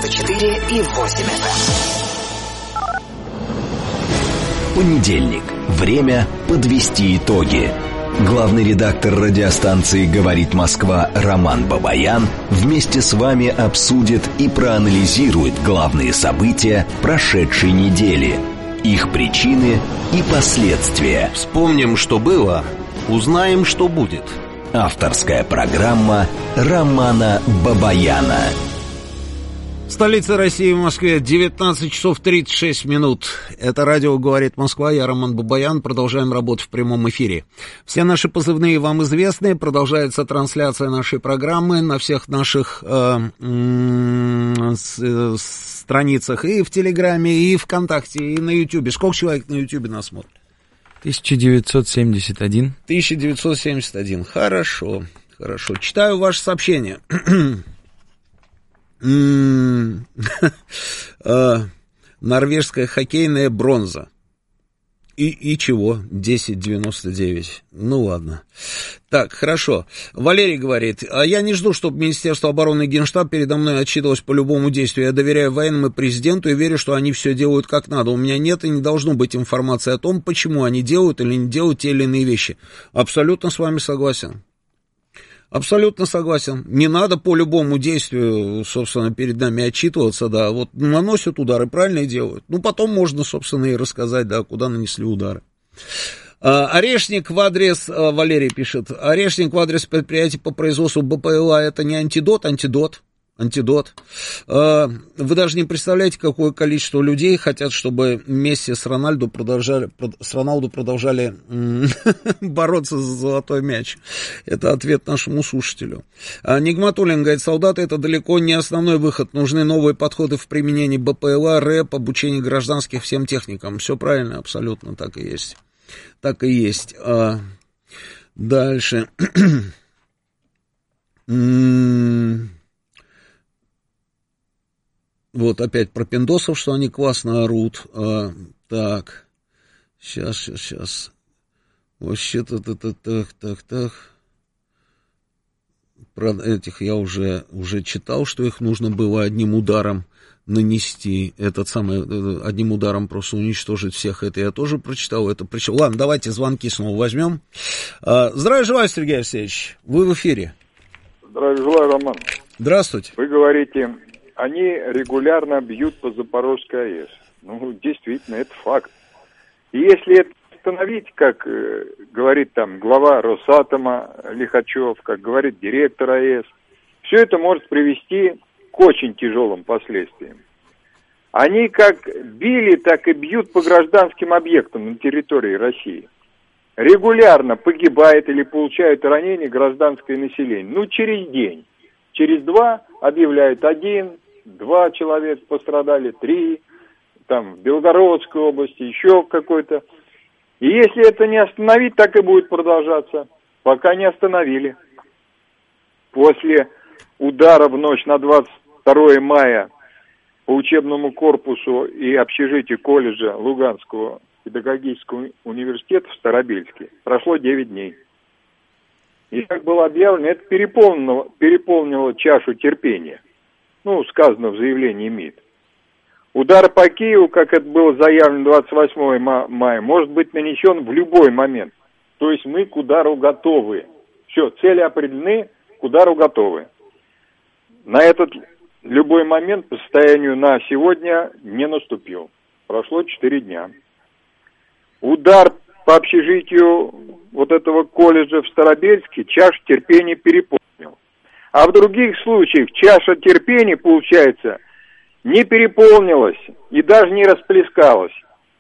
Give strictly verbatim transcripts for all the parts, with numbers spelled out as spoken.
девяносто четыре и восемь эф эм. Понедельник. Время подвести итоги. Главный редактор радиостанции «Говорит Москва» Роман Бабаян вместе с вами обсудит и проанализирует главные события прошедшей недели, их причины и последствия. Вспомним, что было, узнаем, что будет. Авторская программа Романа Бабаяна. Столица России, в Москве, девятнадцать часов тридцать шесть минут. Это радио «Говорит Москва», я Роман Бабаян. Продолжаем работу в прямом эфире. Все наши позывные вам известны. Продолжается трансляция нашей программы на всех наших э, э, с, страницах и в Телеграме, и ВКонтакте, и на Ютубе. Сколько человек на Ютубе нас смотрит? тысяча девятьсот семьдесят один. тысяча девятьсот семьдесят один. Хорошо, хорошо. Читаю ваше сообщение. Норвежская хоккейная бронза. И, и чего? десять девяносто девять. Ну ладно. Так, хорошо. Валерий говорит: а я не жду, чтобы Министерство обороны и Генштаб передо мной отчитывалось по любому действию. Я доверяю военным и президенту и верю, что они все делают как надо. У меня нет и не должно быть информации о том, почему они делают или не делают те или иные вещи. Абсолютно с вами согласен. Абсолютно согласен. Не надо по любому действию, собственно, перед нами отчитываться, да. Вот наносят удары, правильно делают. Ну, потом можно, собственно, и рассказать, да, куда нанесли удары. Орешник в адрес, Валерий пишет, орешник в адрес предприятий по производству БПЛА — это не антидот, антидот. Антидот. Вы даже не представляете, какое количество людей хотят, чтобы Месси с Рональдо продолжали, с Роналду продолжали бороться за золотой мяч. Это ответ нашему слушателю. Нигматуллин говорит: солдаты — это далеко не основной выход. Нужны новые подходы в применении БПЛА, рэп, обучение гражданских всем техникам. Все правильно, абсолютно так и есть. Так и есть. Дальше. Вот опять про пиндосов, что они классно орут. А, так, сейчас, сейчас, сейчас. Вообще-то, так, так, так, так. Про этих я уже, уже читал, что их нужно было одним ударом нанести. Этот самый, одним ударом просто уничтожить всех. Это я тоже прочитал. Это причем. Ладно, давайте звонки снова возьмем. А, здравия желаю, Сергей Алексеевич. Вы в эфире. Здравия желаю, Роман. Здравствуйте. Вы говорите, они регулярно бьют по Запорожской АЭС. Ну, действительно, это факт. И если это остановить, как э, говорит там глава Росатома Лихачев, как говорит директор АЭС, все это может привести к очень тяжелым последствиям. Они как били, так и бьют по гражданским объектам на территории России. Регулярно погибает или получает ранения гражданское население. Ну, через день. Через два объявляют один, два человека пострадали, три, там, в Белгородской области, еще какой-то. И если это не остановить, так и будет продолжаться, пока не остановили. После удара в ночь на двадцать второе мая по учебному корпусу и общежитию колледжа Луганского педагогического университета в Старобельске прошло девять дней. И, как было объявлено, это переполнило, переполнило чашу терпения. Ну, сказано в заявлении МИД. Удар по Киеву, как это было заявлено двадцать восьмого мая, может быть нанесен в любой момент. То есть мы к удару готовы. Все, цели определены, к удару готовы. На этот любой момент по состоянию на сегодня не наступил. Прошло четыре дня. Удар по общежитию вот этого колледжа в Старобельске чаша терпения переполнил. А в других случаях чаша терпения, получается, не переполнилась и даже не расплескалась.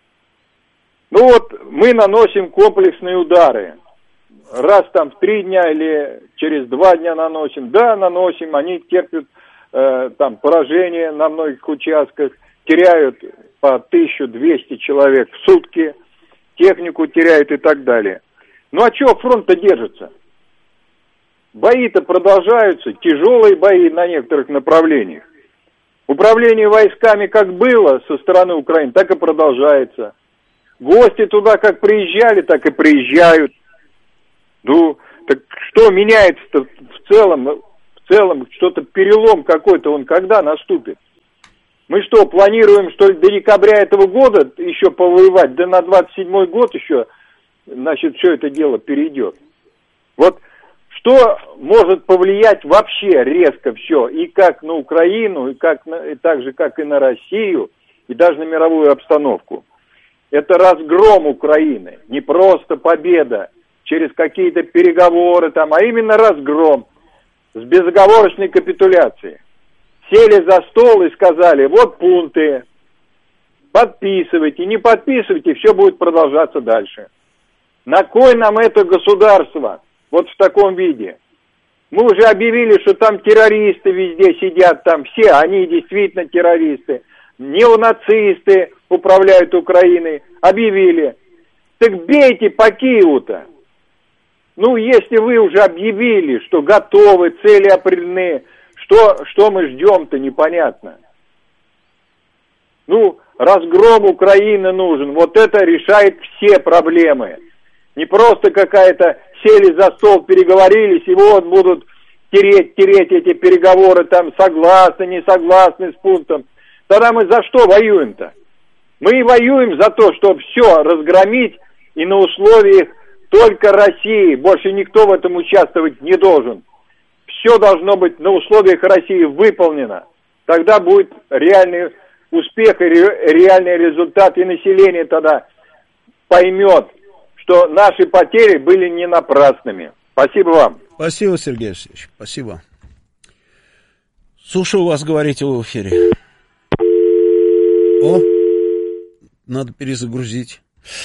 Ну вот мы наносим комплексные удары. Раз там в три дня или через два дня наносим. Да, наносим, они терпят э, там поражение на многих участках, теряют по тысяча двести человек в сутки, технику теряют и так далее. Ну а что фронт-то держится? Бои-то продолжаются, тяжелые бои на некоторых направлениях. Управление войсками как было со стороны Украины, так и продолжается. Гости туда как приезжали, так и приезжают. Ну, так что меняется-то в целом? В целом что-то перелом какой-то, он когда наступит? Мы что, планируем, что ли, до декабря этого года еще повоевать, да на двадцать седьмой год еще, значит, все это дело перейдет. Вот что может повлиять вообще резко все, и как на Украину, и, как на, и так же, как и на Россию, и даже на мировую обстановку. Это разгром Украины, не просто победа через какие-то переговоры там, а именно разгром с безоговорочной капитуляцией. Сели за стол и сказали, вот пункты, подписывайте, не подписывайте, все будет продолжаться дальше. На кой нам это государство вот в таком виде? Мы уже объявили, что там террористы везде сидят, там все, они действительно террористы. Неонацисты управляют Украиной, объявили. Так бейте по Киеву-то. Ну, если вы уже объявили, что готовы, цели определены, что, что мы ждем-то, непонятно. Ну, разгром Украины нужен, вот это решает все проблемы. Не просто какая-то сели за стол, переговорились, и вот будут тереть, тереть эти переговоры, там согласны, не согласны с пунктом. Тогда мы за что воюем-то? Мы и воюем за то, чтобы все разгромить, и на условиях только России, больше никто в этом участвовать не должен. Все должно быть на условиях России выполнено. Тогда будет реальный успех и реальный результат, и население тогда поймет, что наши потери были не напрасными. Спасибо вам. Спасибо, Сергей Алексеевич, спасибо. Слушаю вас, говорите в эфире. О, надо перезагрузить.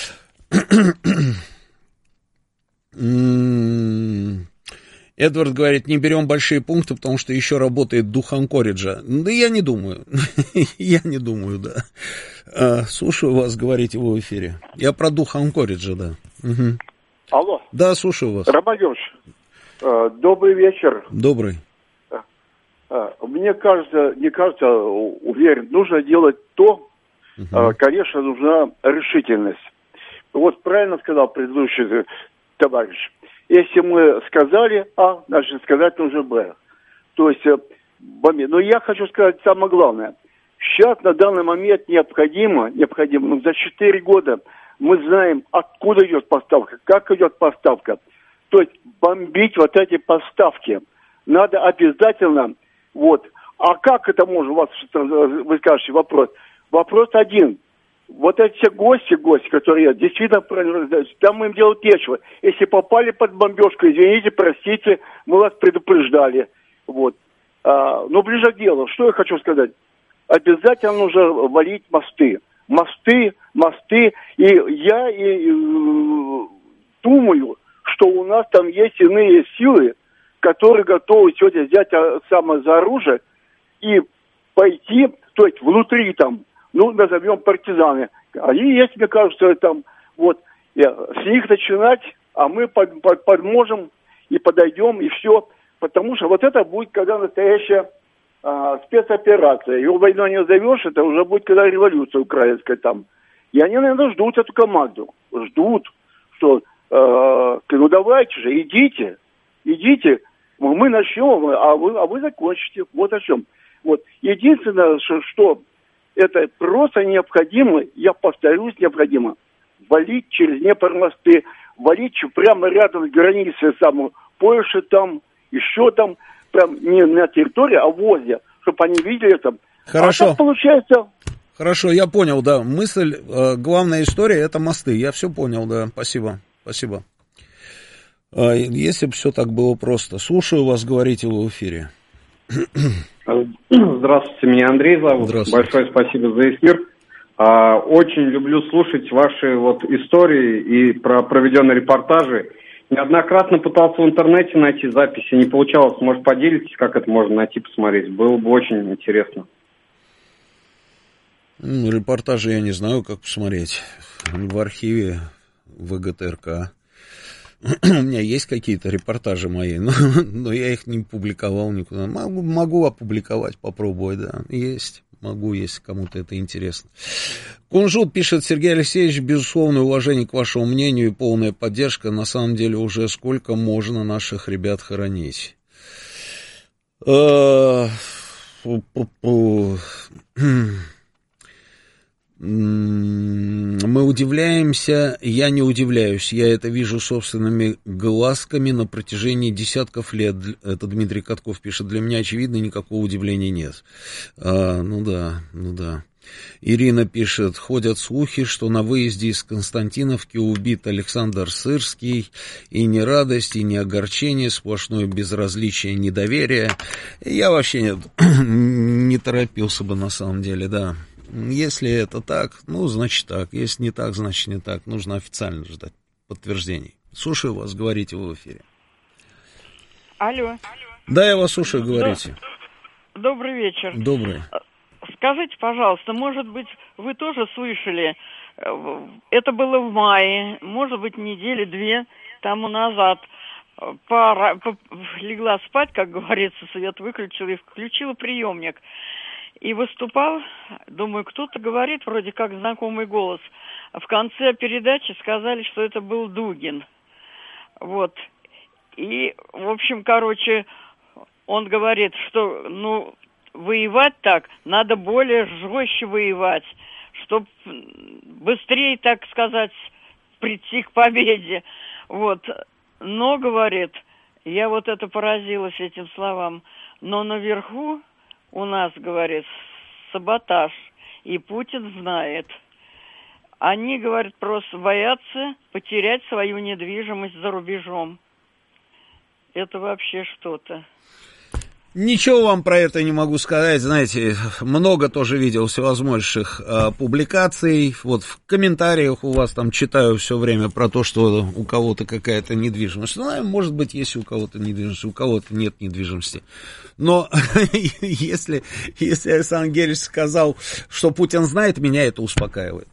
Эдвард говорит, не берем большие пункты, потому что еще работает дух Анкориджа. Да я не думаю. Я не думаю, да. Слушаю вас, говорите в эфире. Я про дух Анкориджа, да. Угу. Алло. Да, слушаю вас. Роман Георгиевич, добрый вечер. Добрый. Мне кажется, не кажется, уверен, нужно делать то, угу. Конечно, нужна решительность. Вот правильно сказал предыдущий товарищ. Если мы сказали А, значит сказать нужно Б. То есть, но я хочу сказать самое главное. Сейчас на данный момент необходимо, необходимо, ну, за четыре года мы знаем, откуда идет поставка, как идет поставка. То есть бомбить вот эти поставки надо обязательно. Вот. А как это можно, у вас, вы скажете, вопрос? Вопрос один. Вот эти все гости, гости, которые действительно, там им делать нечего. Если попали под бомбежку, извините, простите, мы вас предупреждали. Вот. А, но ближе к делу, что я хочу сказать? Обязательно нужно валить мосты. Мосты, мосты. И я и, и, думаю, что у нас там есть иные силы, которые готовы сегодня взять самое за оружие и пойти, то есть внутри там, ну, назовем партизаны. Они есть, мне кажется, там, вот, с них начинать, а мы под, под, подможем и подойдем, и все. Потому что вот это будет, когда настоящая а, спецоперация. Его войной не назовешь, это уже будет, когда революция украинская там. И они, наверное, ждут эту команду. Ждут, что, э, ну, давайте же, идите, идите, мы начнем, а вы, а вы закончите. Вот о чем. Вот. Единственное, что, что это просто необходимо, я повторюсь, необходимо валить через Днепр мосты, валить прямо рядом с границей самой Польши там, еще там, прям не на территории, а возле, чтобы они видели там. Хорошо. А так получается... Хорошо, я понял, да. Мысль, э, главная история — это мосты. Я все понял, да. Спасибо, спасибо. Э, если бы все так было просто. Слушаю вас, говорите в эфире. Здравствуйте, меня Андрей зовут. Большое спасибо за эфир. Очень люблю слушать ваши вот истории и про проведенные репортажи. Неоднократно пытался в интернете найти записи, не получалось. Может, поделитесь, как это можно найти, посмотреть? Было бы очень интересно. Ну, репортажи я не знаю, как посмотреть. В архиве ВГТРК. У меня есть какие-то репортажи мои, но, но я их не публиковал никуда. Могу, могу опубликовать, попробовать, да. Есть, могу, если кому-то это интересно. Кунжут пишет: Сергей Алексеевич, безусловное уважение к вашему мнению и полная поддержка. На самом деле уже сколько можно наших ребят хоронить? Мы удивляемся, я не удивляюсь, я это вижу собственными глазками на протяжении десятков лет. Это Дмитрий Катков пишет, для меня очевидно, никакого удивления нет. А, ну да, ну да. Ирина пишет, ходят слухи, что на выезде из Константиновки убит Александр Сырский, и ни радость, и ни огорчение, сплошное безразличие, недоверие. Я вообще не, не торопился бы на самом деле, да. Если это так, ну, значит так. Если не так, значит не так. Нужно официально ждать подтверждений. Слушаю вас, говорите вы в эфире. Алло. Да, я вас слушаю, говорите. Добрый вечер. Добрый. Скажите, пожалуйста, может быть, вы тоже слышали, это было в мае, может быть, недели две тому назад, пара, по, легла спать, как говорится, свет выключила и включила приемник. И выступал, думаю, кто-то говорит, вроде как знакомый голос. В конце передачи сказали, что это был Дугин. Вот. И, в общем, короче, он говорит, что, ну, воевать так, надо более жестче воевать, чтобы быстрее, так сказать, прийти к победе. Вот. Но, говорит, я вот это поразилась этим словам, но наверху у нас, говорит, саботаж, и Путин знает. Они, говорят, просто боятся потерять свою недвижимость за рубежом. Это вообще что-то. Ничего вам про это не могу сказать, знаете, много тоже видел всевозможных э, публикаций, вот в комментариях у вас там читаю все время про то, что у кого-то какая-то недвижимость, ну, может быть, есть у кого-то недвижимость, у кого-то нет недвижимости, но если, если Александр Герич сказал, что Путин знает, меня это успокаивает.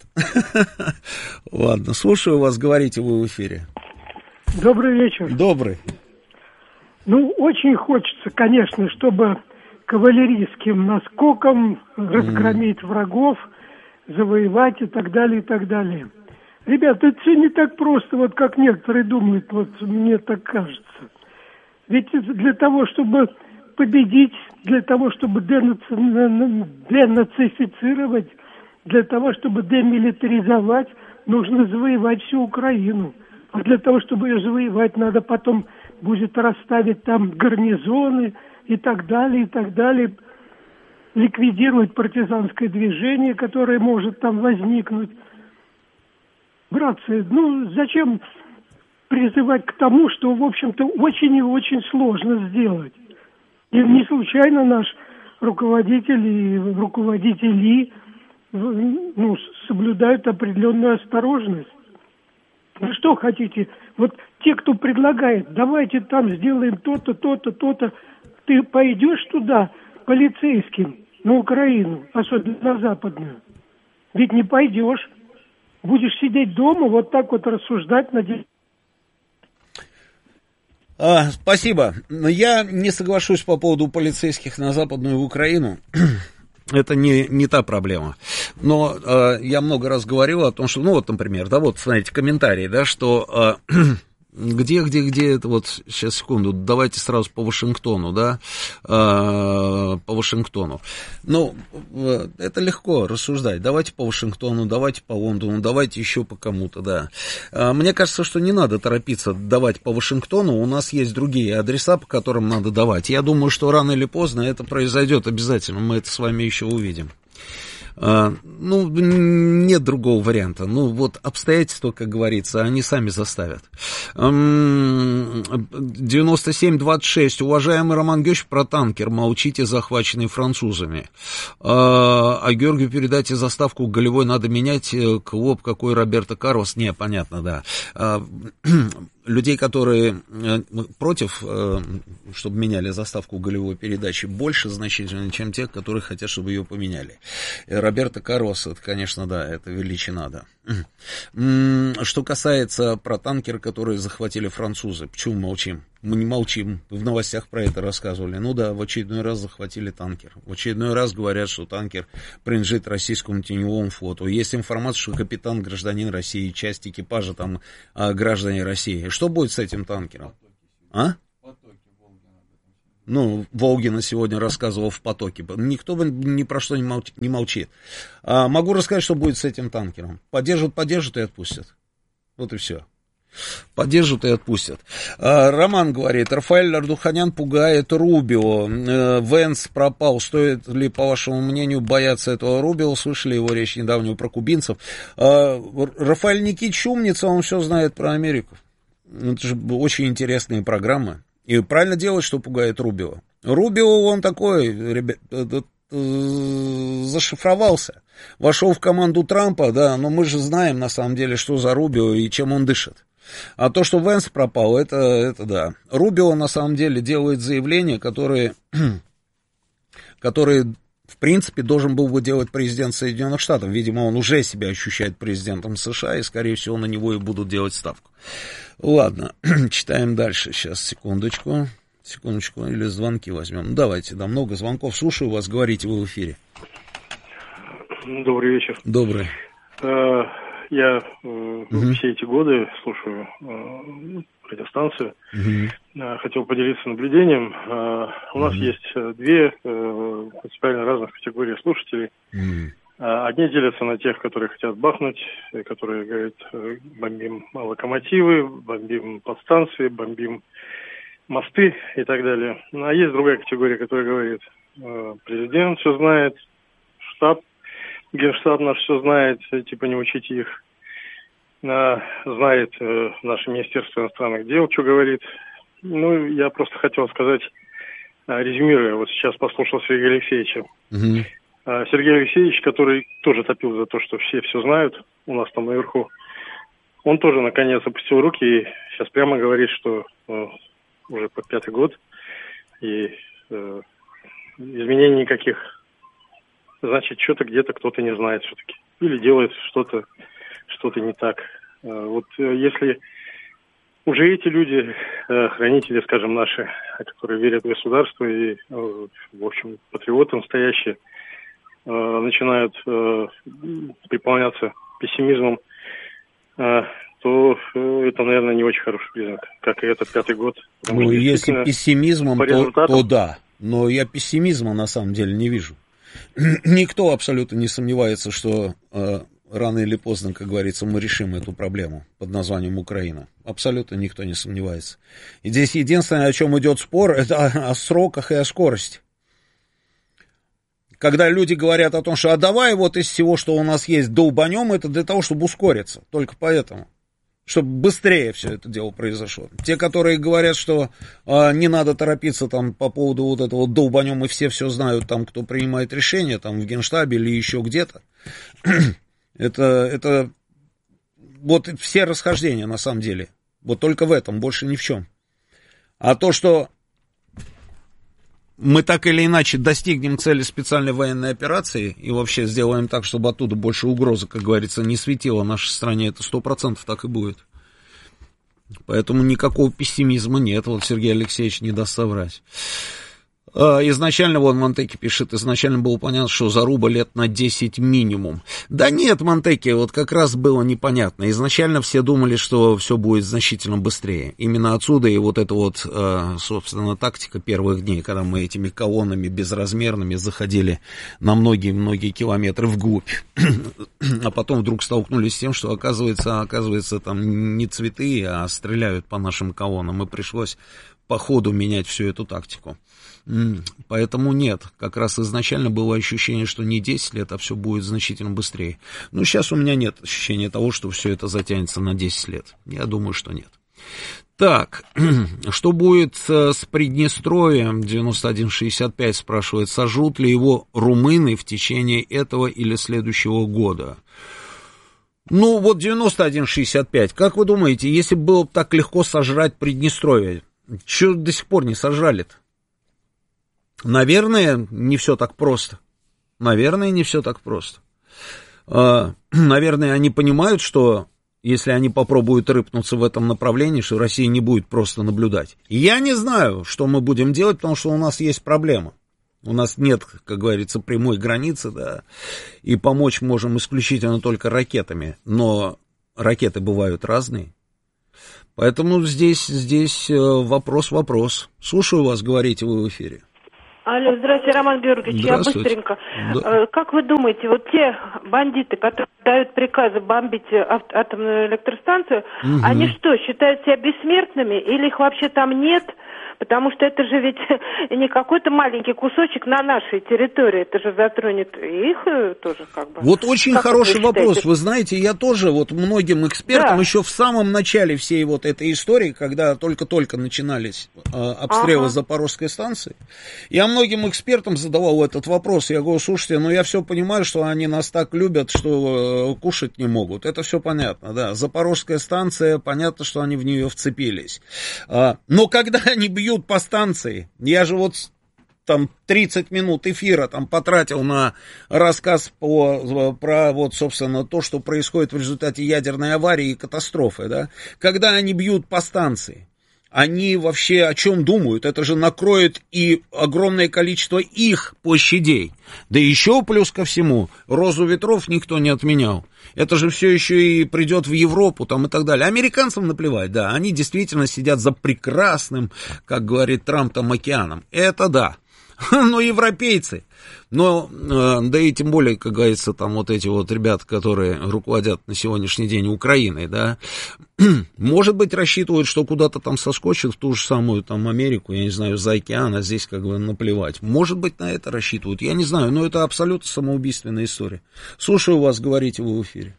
Ладно, слушаю вас, говорите вы в эфире. Добрый вечер. Добрый. Ну, очень хочется, конечно, чтобы кавалерийским наскоком разгромить mm. врагов, завоевать и так далее, и так далее. Ребята, это все не так просто, вот как некоторые думают, вот мне так кажется. Ведь для того, чтобы победить, для того, чтобы денаци... денацифицировать, для того, чтобы демилитаризовать, нужно завоевать всю Украину. А для того, чтобы ее завоевать, надо потом будет расставить там гарнизоны и так далее, и так далее, ликвидировать партизанское движение, которое может там возникнуть. Братцы, ну зачем призывать к тому, что, в общем-то, очень и очень сложно сделать? И не случайно наш руководитель и руководители ну, соблюдают определенную осторожность. Вы что хотите? Вот те, кто предлагает, давайте там сделаем то-то, то-то, то-то. Ты пойдешь туда полицейским на Украину, особенно на западную? Ведь не пойдешь. Будешь сидеть дома, вот так вот рассуждать на день. А, спасибо. Я не соглашусь по поводу полицейских на западную Украину. Это не, не та проблема. Но э, я много раз говорил о том, что, ну вот, например, да, вот, смотрите, комментарии, да, что э, где, где, где это, вот, сейчас, секунду, давайте сразу по Вашингтону, да, э, по Вашингтону. Ну, э, это легко рассуждать, давайте по Вашингтону, давайте по Лондону, давайте еще по кому-то, да. Э, мне кажется, что не надо торопиться давать по Вашингтону, у нас есть другие адреса, по которым надо давать. Я думаю, что рано или поздно это произойдет обязательно, мы это с вами еще увидим. Uh, ну, нет другого варианта. Ну, вот обстоятельства, как говорится, они сами заставят. Um, девяносто семь двадцать шесть. Уважаемый Роман Георгиевич, про танкер молчите, захваченный французами. Uh, а Георгию передайте заставку голевой надо менять. Клоп какой Роберто Карлос. Не, понятно, да. Uh, людей, которые против, чтобы меняли заставку голевой передачи, больше значительно, чем тех, которые хотят, чтобы ее поменяли. Роберто Карлос, это, конечно, да, это величина, да. Что касается про танкер, который захватили французы, почему молчим? Мы не молчим, в новостях про это рассказывали. Ну да, в очередной раз захватили танкер. В очередной раз говорят, что танкер принадлежит российскому теневому флоту. Есть информация, что капитан гражданин России, часть экипажа там граждане России. Что будет с этим танкером? А? Ну, Волгина сегодня рассказывал в потоке. Никто ни про что не молчит. А могу рассказать, что будет с этим танкером. Поддержат, поддержат и отпустят. Вот и все. Поддержат и отпустят. А, Роман говорит, Рафаэль Ардуханян пугает Рубио. Э, Венс пропал. Стоит ли, по вашему мнению, бояться этого Рубио? Слышали его речь недавнюю про кубинцев. А, Рафаэль Никитич умница, он все знает про Америку. Это же очень интересные программы. И правильно делает, что пугает Рубио. Рубио, он такой, ребят, зашифровался. Вошел в команду Трампа, да, но мы же знаем, на самом деле, что за Рубио и чем он дышит. А то, что Венс пропал, это, это да. Рубио, на самом деле, делает заявления, которые, которые, в принципе, должен был бы делать президент Соединенных Штатов. Видимо, он уже себя ощущает президентом США, и, скорее всего, на него и будут делать ставку. Ладно, читаем дальше. Сейчас, секундочку. Секундочку, или звонки возьмем. Ну, давайте, да, много звонков. Слушаю вас, говорите, вы в эфире. Добрый вечер. Добрый. Я угу. все эти годы слушаю радиостанцию. Угу. Хотел поделиться наблюдением. У нас угу. есть две принципиально разных категории слушателей. Угу. Одни делятся на тех, которые хотят бахнуть, которые говорят, бомбим локомотивы, бомбим подстанции, бомбим мосты и так далее. А есть другая категория, которая говорит, президент все знает, штаб, Генштаб наш все знает, типа не учите их. Знает наше Министерство иностранных дел, что говорит. Ну, я просто хотел сказать, резюмируя, вот сейчас послушал Сергея Алексеевича. Угу. Сергей Алексеевич, который тоже топил за то, что все все знают у нас там наверху, он тоже наконец опустил руки и сейчас прямо говорит, что э, уже под пятый год и э, изменений никаких. Значит, что-то где-то кто-то не знает все-таки. Или делает что-то что-то не так. Э, вот э, если уже эти люди, э, хранители, скажем, наши, которые верят в государство и, э, в общем, патриоты настоящие, начинают э, переполняться пессимизмом, э, то э, это, наверное, не очень хороший признак, как и этот пятый год. Ну, если пессимизмом, то, то да, но я пессимизма на самом деле не вижу. Никто абсолютно не сомневается, что э, рано или поздно, как говорится, мы решим эту проблему под названием Украина. Абсолютно никто не сомневается. И здесь единственное, о чем идет спор, это о, о сроках и о скорости. Когда люди говорят о том, что а давай вот из всего, что у нас есть, долбанем, это для того, чтобы ускориться. Только поэтому. Чтобы быстрее все это дело произошло. Те, которые говорят, что а, не надо торопиться там по поводу вот этого долбанем, и все все знают, там, кто принимает решения, там, в Генштабе или еще где-то. это, это вот все расхождения на самом деле. Вот только в этом, больше ни в чем. А то, что мы так или иначе достигнем цели специальной военной операции и вообще сделаем так, чтобы оттуда больше угрозы, как говорится, не светило нашей стране, это сто процентов так и будет. Поэтому никакого пессимизма нет, вот Сергей Алексеевич не даст соврать. Изначально, вот Монтеки пишет, изначально было понятно, что заруба лет на десять минимум. Да нет, Монтеки, вот как раз было непонятно. Изначально все думали, что все будет значительно быстрее. Именно отсюда и вот эта вот, собственно, тактика первых дней, когда мы этими колоннами безразмерными заходили на многие-многие километры вглубь. А потом вдруг столкнулись с тем, что оказывается, оказывается, там не цветы, а стреляют по нашим колоннам. И пришлось по ходу менять всю эту тактику. Поэтому нет, как раз изначально было ощущение, что не десять лет, а все будет значительно быстрее. Но сейчас у меня нет ощущения того, что все это затянется на десять лет. Я думаю, что нет. Так, что будет с Приднестровьем? девяносто один шестьдесят пять спрашивает, сожрут ли его румыны в течение этого или следующего года? Ну, вот девяносто один шестьдесят пять, как вы думаете, если было бы так легко сожрать Приднестровье, что до сих пор не сожрали-то? Наверное, не все так просто. Наверное, не все так просто. Наверное, они понимают, что если они попробуют рыпнуться в этом направлении, что Россия не будет просто наблюдать. Я не знаю, что мы будем делать, потому что у нас есть проблема. У нас нет, как говорится, прямой границы, да, и помочь можем исключительно только ракетами. Но ракеты бывают разные. Поэтому здесь, здесь вопрос-вопрос. Слушаю вас, говорите вы в эфире. Алло, здравствуйте, Роман Георгиевич, я быстренько. Да. Как вы думаете, вот те бандиты, которые дают приказы бомбить ат- атомную электростанцию, угу. они что, считают себя бессмертными или их вообще там нет? Потому что это же ведь не какой-то маленький кусочек на нашей территории, это же затронет их тоже как бы. Вот очень как хороший вы вопрос, вы знаете, я тоже вот многим экспертам да. еще в самом начале всей вот этой истории, когда только-только начинались э, обстрелы ага. Запорожской станции, я многим экспертам задавал этот вопрос, я говорю, слушайте, ну я все понимаю, что они нас так любят, что э, кушать не могут, это все понятно, да, Запорожская станция, понятно, что они в нее вцепились, а, но когда они бьют бьют по станции. Я же вот там тридцать минут эфира там потратил на рассказ по, про вот, собственно, то, что происходит в результате ядерной аварии и катастрофы, да. Когда они бьют по станции, они вообще о чем думают? Это же накроет и огромное количество их площадей. Да еще плюс ко всему, розу ветров никто не отменял. Это же все еще и придет в Европу там и так далее. Американцам наплевать, да, они действительно сидят за прекрасным, как говорит Трамп, там океаном. Это да. Но европейцы, но, да и тем более, как говорится, там вот эти вот ребята, которые руководят на сегодняшний день Украиной, да, может быть, рассчитывают, что куда-то там соскочат в ту же самую там Америку, я не знаю, за океан, а здесь как бы наплевать. Может быть, на это рассчитывают, я не знаю, но это абсолютно самоубийственная история. Слушаю вас, говорите вы в эфире.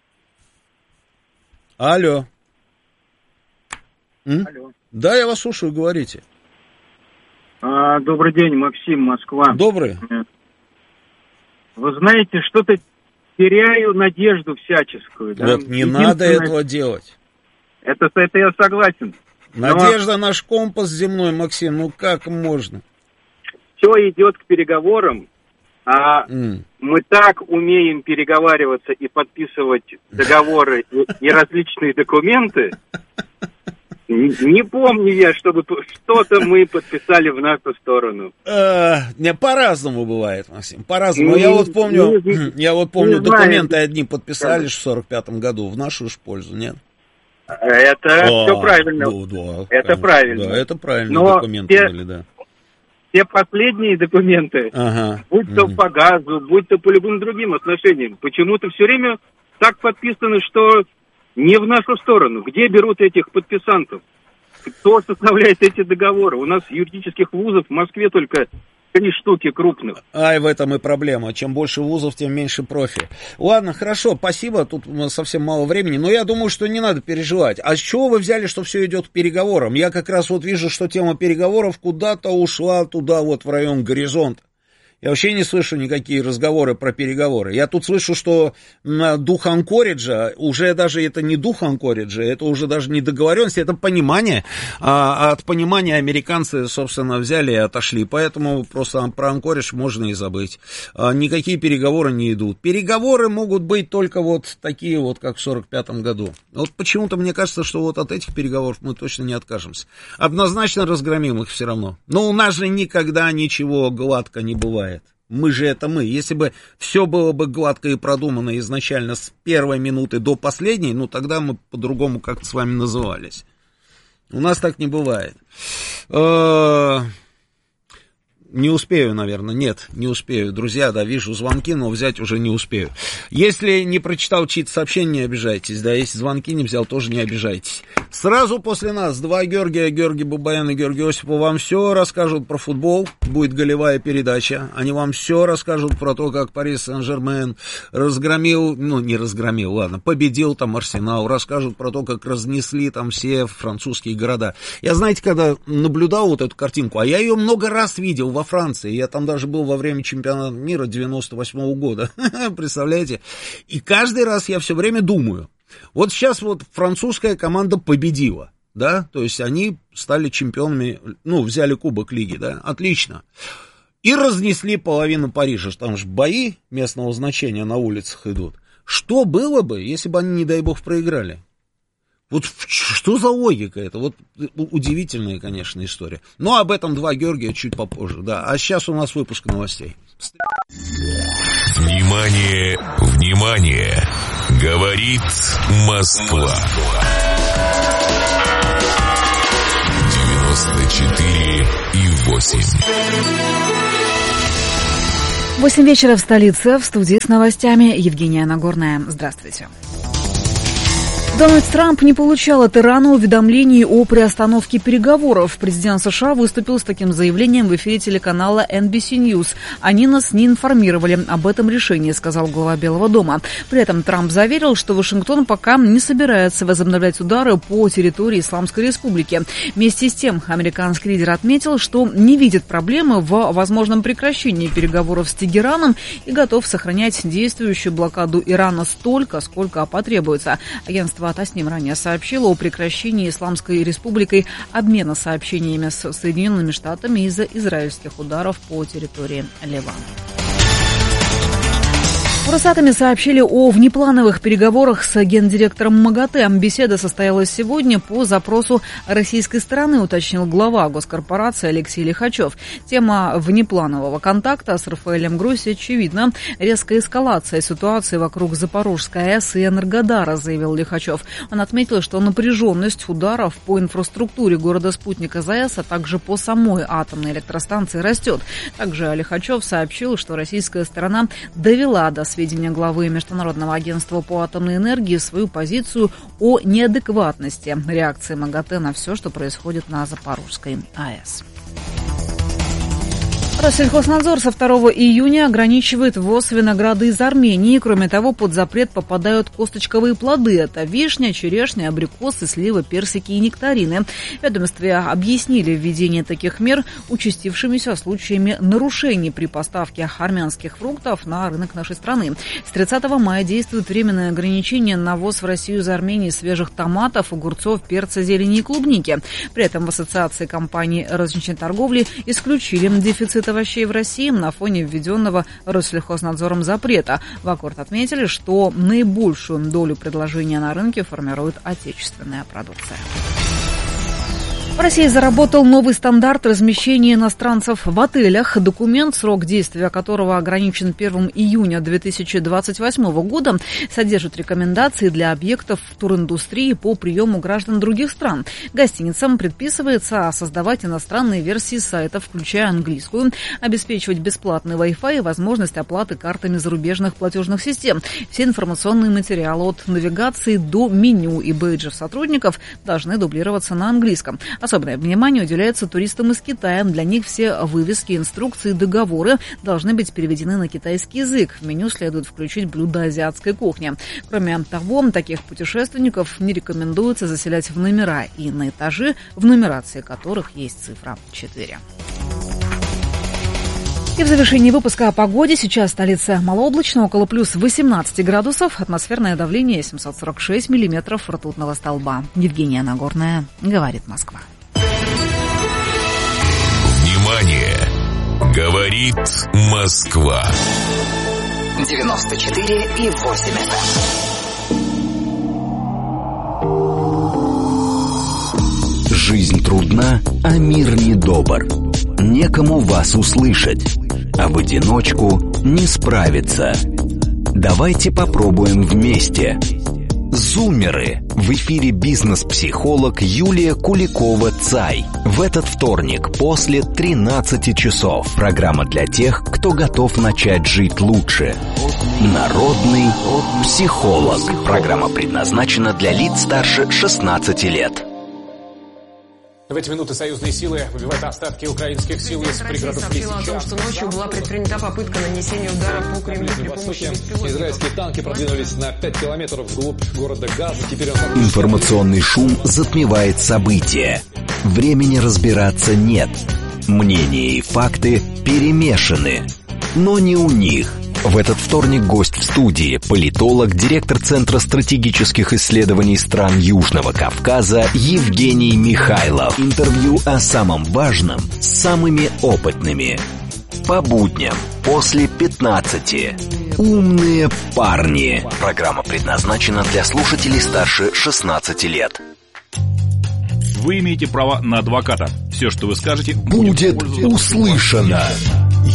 Алло. М? Алло. Да, я вас слушаю, говорите. А, добрый день, Максим, Москва. Добрый. Вы знаете, что-то теряю надежду всяческую. Да? Вот не надо этого делать. Это, это я согласен. Надежда Но... наш компас земной, Максим, ну как можно? Все идет к переговорам, а mm. мы так умеем переговариваться и подписывать договоры и различные документы. Не помню я, чтобы что-то мы подписали в нашу сторону. Не, по-разному бывает, Максим, по-разному. Я вот помню, я вот помню, документы одни подписали в сорок пятом году в нашу ж пользу, нет? Это все правильно. Это правильно. Да, это правильные документы были, да. Те последние документы, будь то по газу, будь то по любым другим отношениям, почему-то все время так подписаны, что не в нашу сторону. Где берут этих подписантов? Кто составляет эти договоры? У нас юридических вузов в Москве только три штуки крупных. Ай, в этом и проблема. Чем больше вузов, тем меньше профи. Ладно, хорошо, спасибо. Тут совсем мало времени. Но я думаю, что не надо переживать. А с чего вы взяли, что все идет к переговорам? Я как раз вот вижу, что тема переговоров куда-то ушла туда, вот в район горизонта. Я вообще не слышу никакие разговоры про переговоры. Я тут слышу, что дух Анкориджа, уже даже это не дух Анкориджа, это уже даже не договоренность, это понимание. А от понимания американцы, собственно, взяли и отошли. Поэтому просто про Анкоридж можно и забыть. А никакие переговоры не идут. Переговоры могут быть только вот такие вот, как в сорок пятом году. Вот почему-то мне кажется, что вот от этих переговоров мы точно не откажемся. Однозначно разгромим их все равно. Но у нас же никогда ничего гладко не бывает. Мы же это мы. Если бы все было бы гладко и продумано изначально с первой минуты до последней, ну тогда мы по-другому как-то с вами назывались. У нас так не бывает. Не успею, наверное, нет, не успею. Друзья, да, вижу звонки, но взять уже не успею. Если не прочитал чьи-то сообщения, не обижайтесь, да, если звонки не взял, тоже не обижайтесь. Сразу после нас два Георгия, Георгий Бабаян и Георгий Осипов вам все расскажут про футбол, будет голевая передача, они вам все расскажут про то, как Пари Сен-Жермен разгромил, ну, не разгромил, ладно, победил там Арсенал, расскажут про то, как разнесли там все французские города. Я, знаете, когда наблюдал вот эту картинку, а я ее много раз видел во Франции, я там даже был во время чемпионата мира девяносто восьмого года, представляете, и каждый раз я все время думаю, вот сейчас вот французская команда победила, да, то есть они стали чемпионами, ну, взяли кубок лиги, да, отлично, и разнесли половину Парижа, там же бои местного значения на улицах идут, что было бы, если бы они, не дай бог, проиграли? Вот что за логика это? Вот удивительная, конечно, история. Но об этом два Георгия чуть попозже, да. А сейчас у нас выпуск новостей. Внимание, внимание! Говорит Москва. девяносто четыре и восемь. Восемь вечера в столице. В студии с новостями Евгения Нагорная. Здравствуйте. Дональд Трамп не получал от Ирана уведомлений о приостановке переговоров. Президент США выступил с таким заявлением в эфире телеканала эн би си News. Они нас не информировали об этом решении, сказал глава Белого дома. При этом Трамп заверил, что Вашингтон пока не собирается возобновлять удары по территории Исламской Республики. Вместе с тем, американский лидер отметил, что не видит проблемы в возможном прекращении переговоров с Тегераном и готов сохранять действующую блокаду Ирана столько, сколько потребуется. Агентство Тасним ранее сообщила о прекращении Исламской Республикой обмена сообщениями с Соединенными Штатами из-за израильских ударов по территории Ливана. В Росатоме сообщили о внеплановых переговорах с гендиректором МАГАТЭ. Беседа состоялась сегодня по запросу российской стороны, уточнил глава госкорпорации Алексей Лихачев. Тема внепланового контакта с Рафаэлем Гросси очевидна. Резкая эскалация ситуации вокруг Запорожской АЭС и Энергодара, заявил Лихачев. Он отметил, что напряженность ударов по инфраструктуре города-спутника ЗАЭС, а также по самой атомной электростанции растет. Также Лихачев сообщил, что российская сторона довела до сведения главы Международного агентства по атомной энергии свою позицию о неадекватности реакции МАГАТЭ на все, что происходит на Запорожской АЭС. Россельхознадзор со второго июня ограничивает ввоз винограда из Армении. Кроме того, под запрет попадают косточковые плоды. Это вишня, черешня, абрикосы, сливы, персики и нектарины. В ведомстве объяснили введение таких мер участившимися случаями нарушений при поставке армянских фруктов на рынок нашей страны. С тридцатого мая действует временное ограничение на ввоз в Россию из Армении свежих томатов, огурцов, перца, зелени и клубники. При этом в Ассоциации компаний розничной торговли исключили дефицит овощей в России на фоне введенного Россельхознадзором запрета. В аккорд отметили, что наибольшую долю предложения на рынке формирует отечественная продукция. В России заработал новый стандарт размещения иностранцев в отелях. Документ, срок действия которого ограничен первого июня две тысячи двадцать восьмого года, содержит рекомендации для объектов туриндустрии по приему граждан других стран. Гостиницам предписывается создавать иностранные версии сайтов, включая английскую, обеспечивать бесплатный Wi-Fi и возможность оплаты картами зарубежных платежных систем. Все информационные материалы от навигации до меню и бейджев сотрудников должны дублироваться на английском. Особенное внимание уделяется туристам из Китая. Для них все вывески, инструкции и договоры должны быть переведены на китайский язык. В меню следует включить блюда азиатской кухни. Кроме того, таких путешественников не рекомендуется заселять в номера и на этажи, в нумерации которых есть цифра четыре. И в завершении выпуска о погоде. Сейчас столица малооблачно, около плюс восемнадцать градусов. Атмосферное давление семьсот сорок шесть миллиметров ртутного столба. Евгения Нагорная, говорит Москва. Внимание! Говорит Москва. девяносто четыре и восемь эф эм. Жизнь трудна, а мир недобр. Некому вас услышать, а в одиночку не справиться. Давайте попробуем вместе. Зумеры. В эфире бизнес-психолог Юлия Куликова-Цай. В этот вторник после тринадцати часов. Программа для тех, кто готов начать жить лучше. Народный психолог. Программа предназначена для лиц старше шестнадцати лет. В эти минуты союзные силы выбивают остатки украинских сил из пригородов Лисичанска. О том, что ночью была предпринята попытка нанесения удара по Кремлю при помощи беспилотников. Израильские танки продвинулись на пять километров вглубь города Газа. Теперь он... Информационный шум затмевает события. Времени разбираться нет. Мнения и факты перемешаны. Но не у них. В этот вторник гость в студии – политолог, директор Центра стратегических исследований стран Южного Кавказа Евгений Михайлов. Интервью о самом важном с самыми опытными. По будням после пятнадцати. Умные парни. Программа предназначена для слушателей старше шестнадцати лет. Вы имеете право на адвоката. Все, что вы скажете, будет услышано.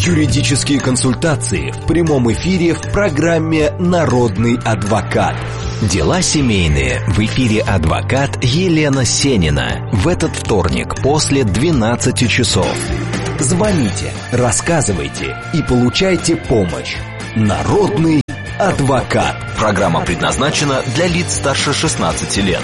Юридические консультации в прямом эфире в программе «Народный адвокат». Дела семейные. В эфире адвокат Елена Сенина. В этот вторник после двенадцати часов. Звоните, рассказывайте и получайте помощь. Народный адвокат. Программа предназначена для лиц старше шестнадцати лет.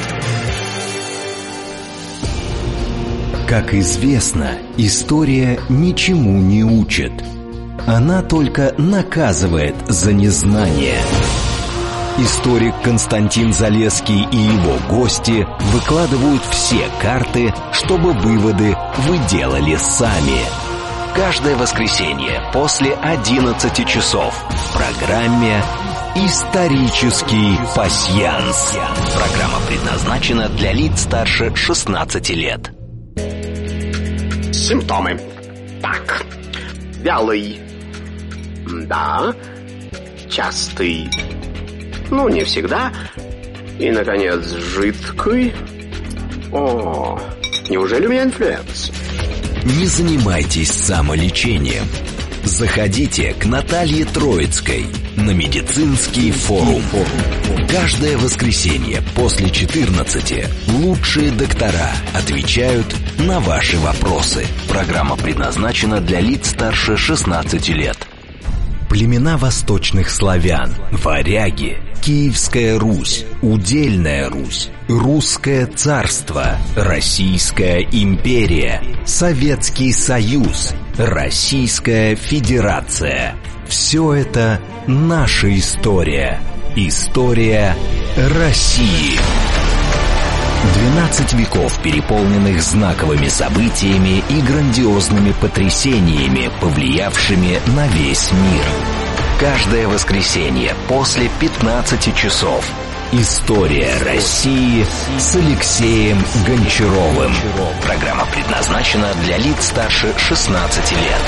Как известно, история ничему не учит. Она только наказывает за незнание. Историк Константин Залесский и его гости выкладывают все карты, чтобы выводы вы делали сами. Каждое воскресенье после одиннадцати часов в программе «Исторический пасьянс». Программа предназначена для лиц старше шестнадцати лет. Симптомы. Так. Вялый. Да. Частый. Ну, не всегда. И, наконец, жидкий. О, неужели у меня инфлюенс? Не занимайтесь самолечением. Заходите к Наталье Троицкой на медицинский форум. Каждое воскресенье после четырнадцати лучшие доктора отвечают на ваши вопросы. Программа предназначена для лиц старше шестнадцати лет. Племена восточных славян, варяги, Киевская Русь, Удельная Русь, Русское царство, Российская империя, Советский Союз, Российская Федерация. Все это наша история. История России. двенадцать веков, переполненных знаковыми событиями и грандиозными потрясениями, повлиявшими на весь мир. Каждое воскресенье после пятнадцати часов. История России с Алексеем Гончаровым. Программа предназначена для лиц старше шестнадцати лет.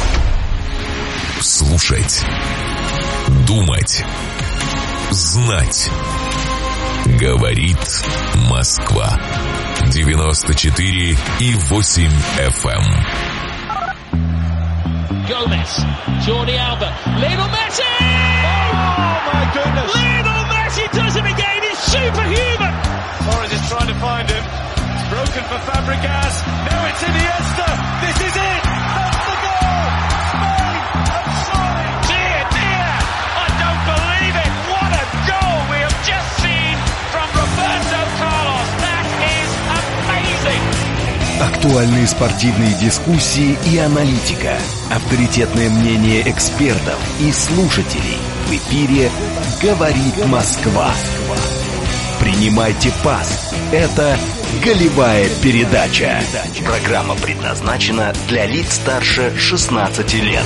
Слушать. Думать. Знать. Говорит Москва. девяносто четыре и восемь эф эм. Gomez, Jordi Alba, Lionel Messi! Oh my goodness! Lionel Messi does it again, he's superhuman! Torres is trying to find him, it's broken for Fabregas, now it's Iniesta, this is it! That's the goal! Spain have signed! Dear, dear, I don't believe it! What a goal we have just seen from Roberto Carlos! That is amazing! Актуальные спортивные дискуссии и аналитика. Авторитетное мнение экспертов и слушателей. В эфире «Говорит Москва». Принимайте пас. Это голевая передача. Программа предназначена для лиц старше шестнадцати лет.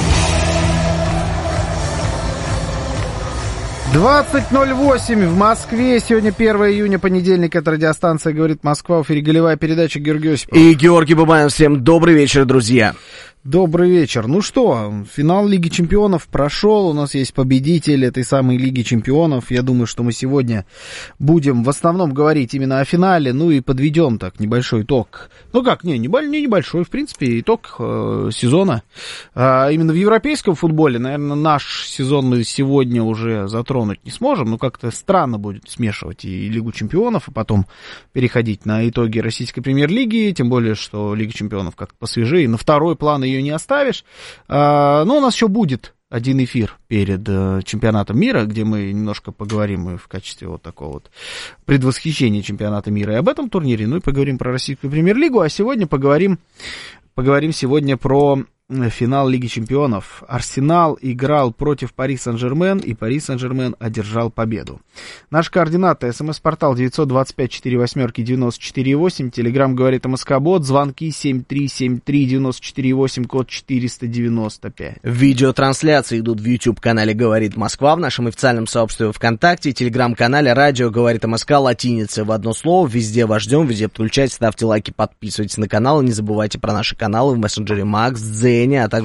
двадцать ноль восемь в Москве. Сегодня первое июня, понедельник. Это радиостанция «Говорит Москва». В эфире голевая передача. Георгий Осипов. И Георгий Бабаев. Всем добрый вечер, друзья. Добрый вечер. Ну что, финал Лиги Чемпионов прошел. У нас есть победитель этой самой Лиги Чемпионов. Я думаю, что мы сегодня будем в основном говорить именно о финале. Ну и подведем так небольшой итог. Ну как, не, не небольшой, в принципе, итог э, сезона. А именно в европейском футболе, наверное, наш сезон мы сегодня уже затронуть не сможем. Ну как-то странно будет смешивать и Лигу Чемпионов, а потом переходить на итоги российской премьер-лиги. Тем более, что Лига Чемпионов как-то посвежее. На второй план ее не оставишь. А, но у нас еще будет один эфир перед uh, чемпионатом мира, где мы немножко поговорим в качестве вот такого вот предвосхищения чемпионата мира и об этом турнире, ну и поговорим про российскую премьер-лигу, а сегодня поговорим, поговорим сегодня про финал Лиги Чемпионов. Арсенал играл против Пари Сен-Жермен, и Пари Сен-Жермен одержал победу. Наши координаты: смс-портал девять два пять четыре восемь девяносто четыре восемь, телеграм говорит МСК-бот, звонки семь три семь три девяносто четыре восемь, код четыреста девяносто пять. Видеотрансляции идут в YouTube-канале «Говорит Москва», в нашем официальном сообществе ВКонтакте, телеграм-канале «Радио говорит МСК» латиница в одно слово. Везде вас ждем, везде подключайтесь, ставьте лайки, подписывайтесь на канал, и не забывайте про наши каналы в мессенджере Макс, Дзене, а также в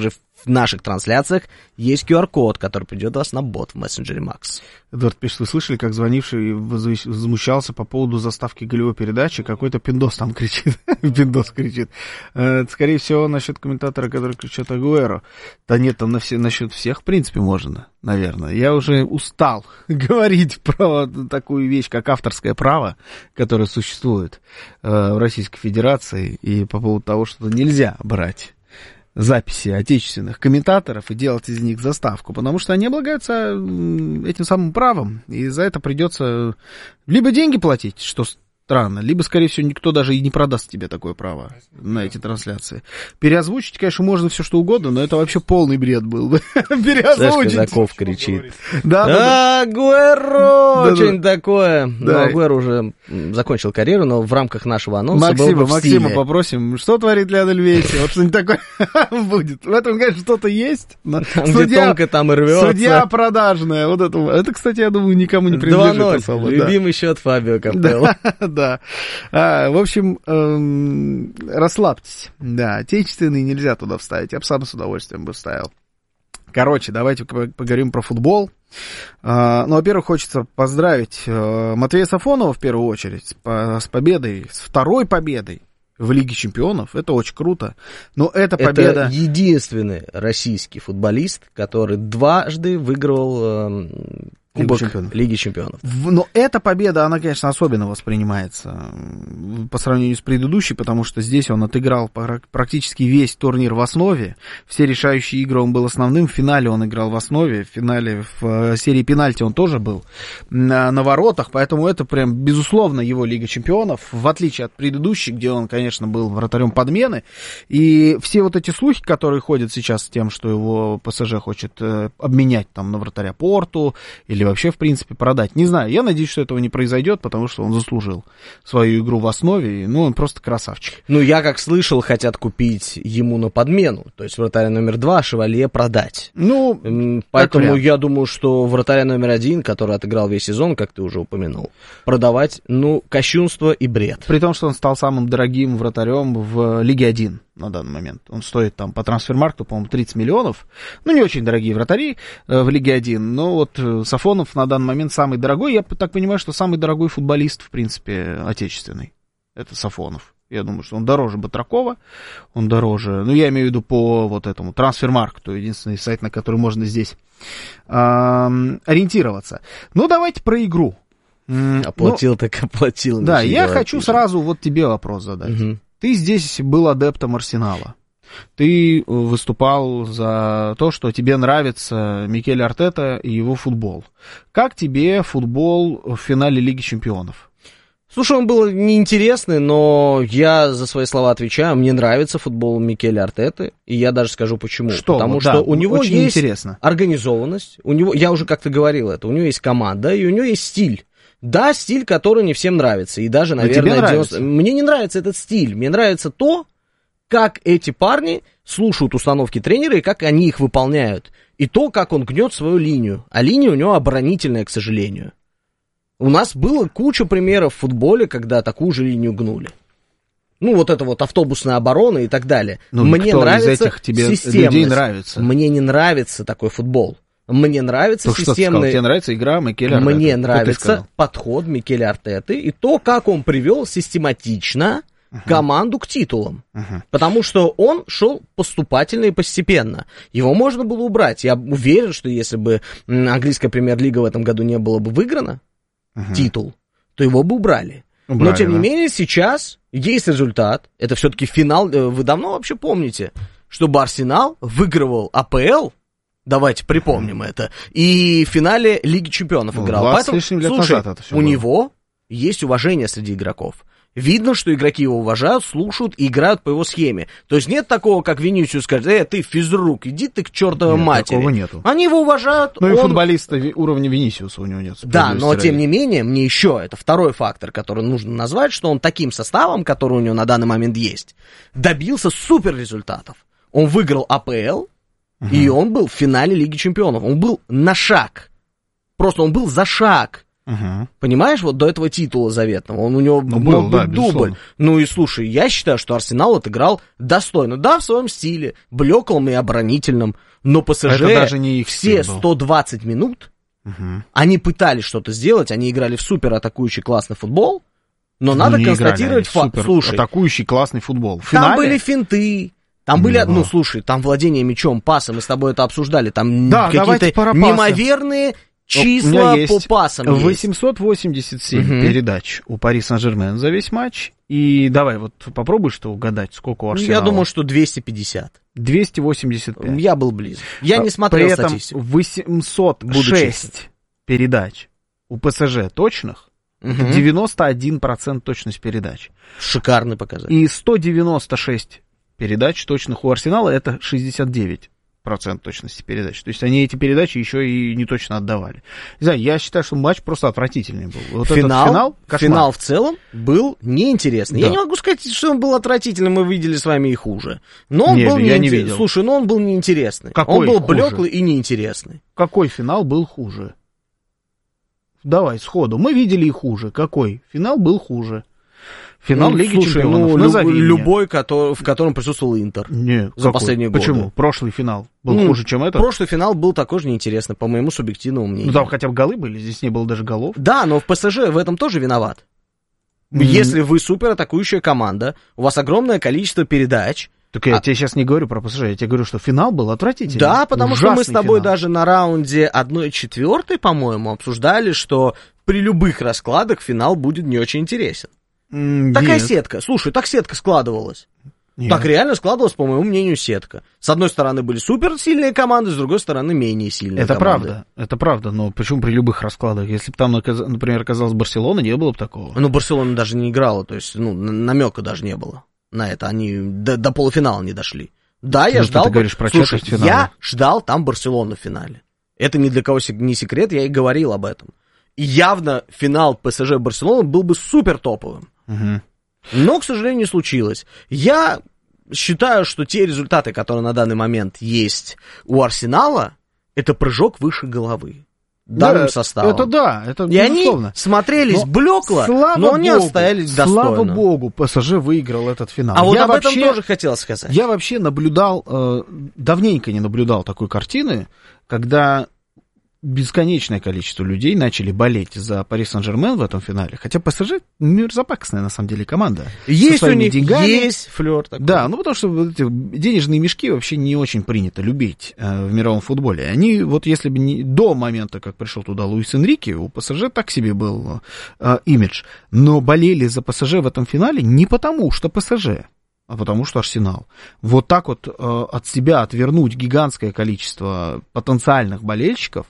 наших трансляциях есть ку ар-код, который придет вас на бот в мессенджере Макс. Эдуард пишет, вы слышали, как звонивший возмущался по поводу заставки голевой передачи? Какой-то пиндос там кричит. Пиндос кричит. Скорее всего, насчет комментатора, который кричит Агуэро. Да нет, там на все, насчет всех, в принципе, можно, наверное. Я уже устал говорить про такую вещь, как авторское право, которое существует в Российской Федерации, и по поводу того, что нельзя брать записи отечественных комментаторов и делать из них заставку, потому что они облагаются этим самым правом, и за это придется либо деньги платить, что странно, либо, скорее всего, никто даже и не продаст тебе такое право на эти трансляции. Переозвучить, конечно, можно все что угодно, но это вообще полный бред был бы. Переозвучить. Саш Казаков кричит. Да, да, Агуэро! Что-нибудь такое. Но Агуэро уже закончил карьеру, но в рамках нашего анонса был бы в стиле. Максима попросим, что творит Лионель Месси? Вот что-нибудь такое будет. В этом, конечно, что-то есть. Там, где тонко, там и рвется. Судья продажная. Вот это, это, кстати, я думаю, никому не принадлежит. два ноль. Любимый счет Фабио Капелло. Да. А, в общем, эм, расслабьтесь. Да, отечественный нельзя туда вставить. Я бы сам с удовольствием бы вставил. Короче, давайте поговорим про футбол. А, ну, во-первых, хочется поздравить э, Матвея Сафонова в первую очередь по, с победой, с второй победой в Лиге Чемпионов. Это очень круто. Но эта победа... Это единственный российский футболист, который дважды выиграл... Э, Кубок Чемпионов. Лиги Чемпионов. Но эта победа, она, конечно, особенно воспринимается по сравнению с предыдущей, потому что здесь он отыграл практически весь турнир в основе. Все решающие игры он был основным. В финале он играл в основе. В финале в серии пенальти он тоже был на, на воротах. Поэтому это прям, безусловно, его Лига Чемпионов. В отличие от предыдущей, где он, конечно, был вратарем подмены. И все вот эти слухи, которые ходят сейчас с тем, что его ПСЖ хочет обменять там на вратаря Порту или вообще, в принципе, продать. Не знаю, я надеюсь, что этого не произойдет, потому что он заслужил свою игру в основе, ну, он просто красавчик. Ну, я как слышал, хотят купить ему на подмену, то есть вратаря номер два, Шевалье продать. Ну, поэтому я думаю, что вратаря номер один, который отыграл весь сезон, как ты уже упомянул, продавать, ну, кощунство и бред. При том, что он стал самым дорогим вратарем в Лиге один на данный момент. Он стоит там по трансфермаркту, по-моему, тридцать миллионов. Ну, не очень дорогие вратари э, в Лиге один, но вот э, Сафонов на данный момент самый дорогой. Я так понимаю, что самый дорогой футболист, в принципе, отечественный. Это Сафонов. Я думаю, что он дороже Батракова, он дороже, ну, я имею в виду по вот этому трансфермаркту, единственный сайт, на который можно здесь э, ориентироваться. Ну, давайте про игру. Оплатил, ну, так оплатил. Да, я хочу пишет. Сразу вот тебе вопрос задать. Угу. Ты здесь был адептом Арсенала. Ты выступал за то, что тебе нравится Микель Артета и его футбол. Как тебе футбол в финале Лиги Чемпионов? Слушай, он был неинтересный, но я за свои слова отвечаю. Мне нравится футбол Микеля Артеты, и я даже скажу почему. Что? Потому вот, что да, у него есть интересно. Организованность, у него, я уже как-то говорил это, у него есть команда, и у него есть стиль. Да, стиль, который не всем нравится, и даже, наверное, девяносто... мне не нравится этот стиль, мне нравится то, как эти парни слушают установки тренера и как они их выполняют, и то, как он гнет свою линию, а линия у него оборонительная, к сожалению. У нас было куча примеров в футболе, когда такую же линию гнули. Ну, вот это вот автобусная оборона и так далее. Ну, мне нравится из этих тебе людей нравится? Мне не нравится такой футбол. Мне нравится Только системный... Тебе нравится игра Микеля Артеты? Мне нравится подход Микеля Артеты и то, как он привел систематично uh-huh. команду к титулам. Uh-huh. Потому что он шел поступательно и постепенно. Его можно было убрать. Я уверен, что если бы английская премьер-лига в этом году не была бы выиграна, uh-huh. титул, то его бы убрали. Убрали, Но, тем да. не менее, сейчас есть результат. Это все-таки финал. Вы давно вообще помните, чтобы Арсенал выигрывал АПЛ? Давайте припомним mm-hmm. это. И в финале Лиги Чемпионов ну, играл. Поэтому, слушай, у было. него есть уважение среди игроков. Видно, что игроки его уважают, слушают и играют по его схеме. То есть нет такого, как Винисиус скажет: э, ты физрук, иди ты к чертовой нет, матери. Такого нету. Они его уважают. Ну он... и футболиста уровня Винисиуса у него нет. Да, но тем не менее, мне еще это второй фактор, который нужно назвать, что он таким составом, который у него на данный момент есть, добился супер результатов. Он выиграл АПЛ, Uh-huh. и он был в финале Лиги Чемпионов. Он был на шаг. Просто он был за шаг Угу. Понимаешь, вот до этого титула заветного, он у него ну, был, был да, дубль. Безусловно. Ну и слушай, я считаю, что Арсенал отыграл достойно. Да, в своем стиле, блеклом и оборонительном, но ПСЖ даже не их все сто двадцать минут, угу. они пытались что-то сделать, они играли в супер атакующий классный футбол, но ну, надо констатировать факт. Слушай, атакующий классный футбол. В там финале... были финты. Там были, ну, слушай, там владение мячом, пасы, мы с тобой это обсуждали, там да, какие-то неимоверные числа по пасам есть. восемьсот восемьдесят семь угу. передач у Пари Сен-Жермен за весь матч. И давай вот попробуй что угадать, сколько у Арсенала. Я думаю, что двести пятьдесят. двести восемьдесят пять. Я был близок. Я не смотрел При этом статистику. восемьсот шесть передач у ПСЖ точных. Угу. девяносто один процент точность передач. Шикарный показатель. И сто девяносто шесть передач точных у Арсенала, это шестьдесят девять процентов точности передач. То есть они эти передачи еще и не точно отдавали. Не знаю, я считаю, что матч просто отвратительный был. Вот финал, этот финал, финал в целом был неинтересный. Да. Я не могу сказать, что он был отрицательным, мы видели с вами и хуже. Но он не, был я неинтересный. Не видел. Слушай, но он был неинтересный. Какой он был хуже? блеклый и неинтересный. Какой финал был хуже? Давай, сходу. Мы видели и хуже. Какой? Финал был хуже. Финал ну, Лиги слушай, Чемпионов. Ну, Назови любой, который, в котором присутствовал Интер. Не, за какой? последние годы. Почему? Прошлый финал был ну, хуже, чем этот? Прошлый финал был такой же неинтересный, по моему субъективному мнению. Ну там хотя бы голы были, здесь не было даже голов. Да, но в ПСЖ в этом тоже виноват. Mm. Если вы суператакующая команда, у вас огромное количество передач. Так я а... тебе сейчас не говорю про ПСЖ, я тебе говорю, что финал был отвратительный. Да, потому Ужасный что мы с тобой финал. даже на раунде одной четвертой, по-моему, обсуждали, что при любых раскладах финал будет не очень интересен. Mm, Такая нет. сетка. Слушай, так сетка складывалась. Нет. Так реально складывалась, по моему мнению, сетка. С одной стороны были суперсильные команды, с другой стороны менее сильные это команды. Это правда, это правда, но почему при любых раскладах? Если бы там, например, оказалась Барселона, не было бы такого. Ну, Барселона даже не играла, то есть, ну, намека даже не было на это. Они до, до полуфинала не дошли. Да, я ну, ждал... Ты говоришь про Слушай, финала. я ждал там Барселону в финале. Это ни для кого не секрет, я и говорил об этом. И явно финал ПСЖ-Барселона был бы супер топовым. Угу. Но, к сожалению, не случилось. Я считаю, что те результаты, которые на данный момент есть у Арсенала, это прыжок выше головы. Данным да, составом. Это да, это и безусловно. Они смотрелись но, блекло, но не Богу, отстоялись достойно. Слава богу, ПСЖ выиграл этот финал. А вот я об вообще, этом тоже хотел сказать. Я вообще наблюдал, э, давненько не наблюдал такой картины, когда бесконечное количество людей начали болеть за Пари Сен-Жермен в этом финале. Хотя ПСЖ мерзопакостная, на самом деле, команда. Есть у них, деньгами. Есть флёр такой. Да, ну потому что вот эти денежные мешки вообще не очень принято любить э, в мировом футболе. Они, вот если бы не до момента, как пришел туда Луис Энрике, у ПСЖ так себе был э, имидж. Но болели за ПСЖ в этом финале не потому, что ПСЖ, а потому что Арсенал. Вот так вот э, от себя отвернуть гигантское количество потенциальных болельщиков.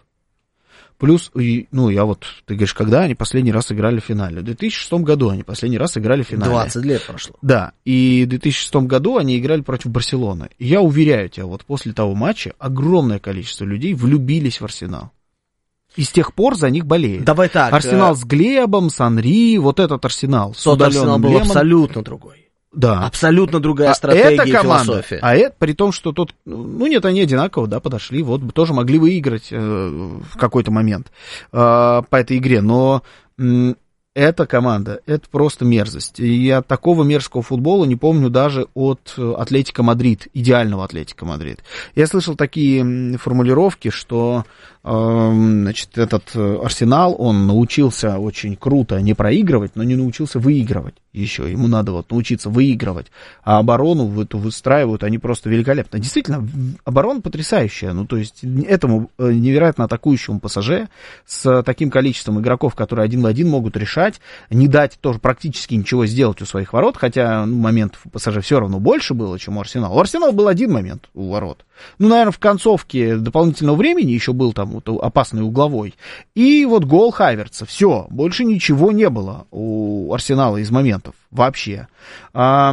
Плюс, ну, я вот, ты говоришь, когда они последний раз играли в финале? В две тысячи шестом году они последний раз играли в финале. двадцать лет прошло. Да, и в две тысячи шестом году они играли против Барселоны. И я уверяю тебя, вот после того матча огромное количество людей влюбились в Арсенал. И с тех пор за них болеет. Давай так. Арсенал э... с Глебом, с Анри, вот этот Арсенал. Тот Арсенал был Лемом. Абсолютно другой. Да. Абсолютно другая стратегия а и команда, философия. А это при том, что тут, ну нет, они одинаково, да, подошли, вот тоже могли выиграть э, в какой-то момент э, по этой игре, но э, эта команда, это просто мерзость. И я такого мерзкого футбола не помню даже от Атлетико Мадрид, идеального Атлетико Мадрид. Я слышал такие формулировки, что значит, этот Арсенал, он научился очень круто не проигрывать, но не научился выигрывать еще. Ему надо вот научиться выигрывать. А оборону эту выстраивают они просто великолепно. Действительно, оборона потрясающая. Ну, то есть, этому невероятно атакующему ПСЖ с таким количеством игроков, которые один в один могут решать, не дать тоже практически ничего сделать у своих ворот, хотя ну, моментов у ПСЖ все равно больше было, чем у Арсенала. У Арсенала был один момент у ворот. Ну, наверное, в концовке дополнительного времени еще был там вот, опасный угловой. И вот гол Хаверца. Все, больше ничего не было у Арсенала из моментов вообще. А,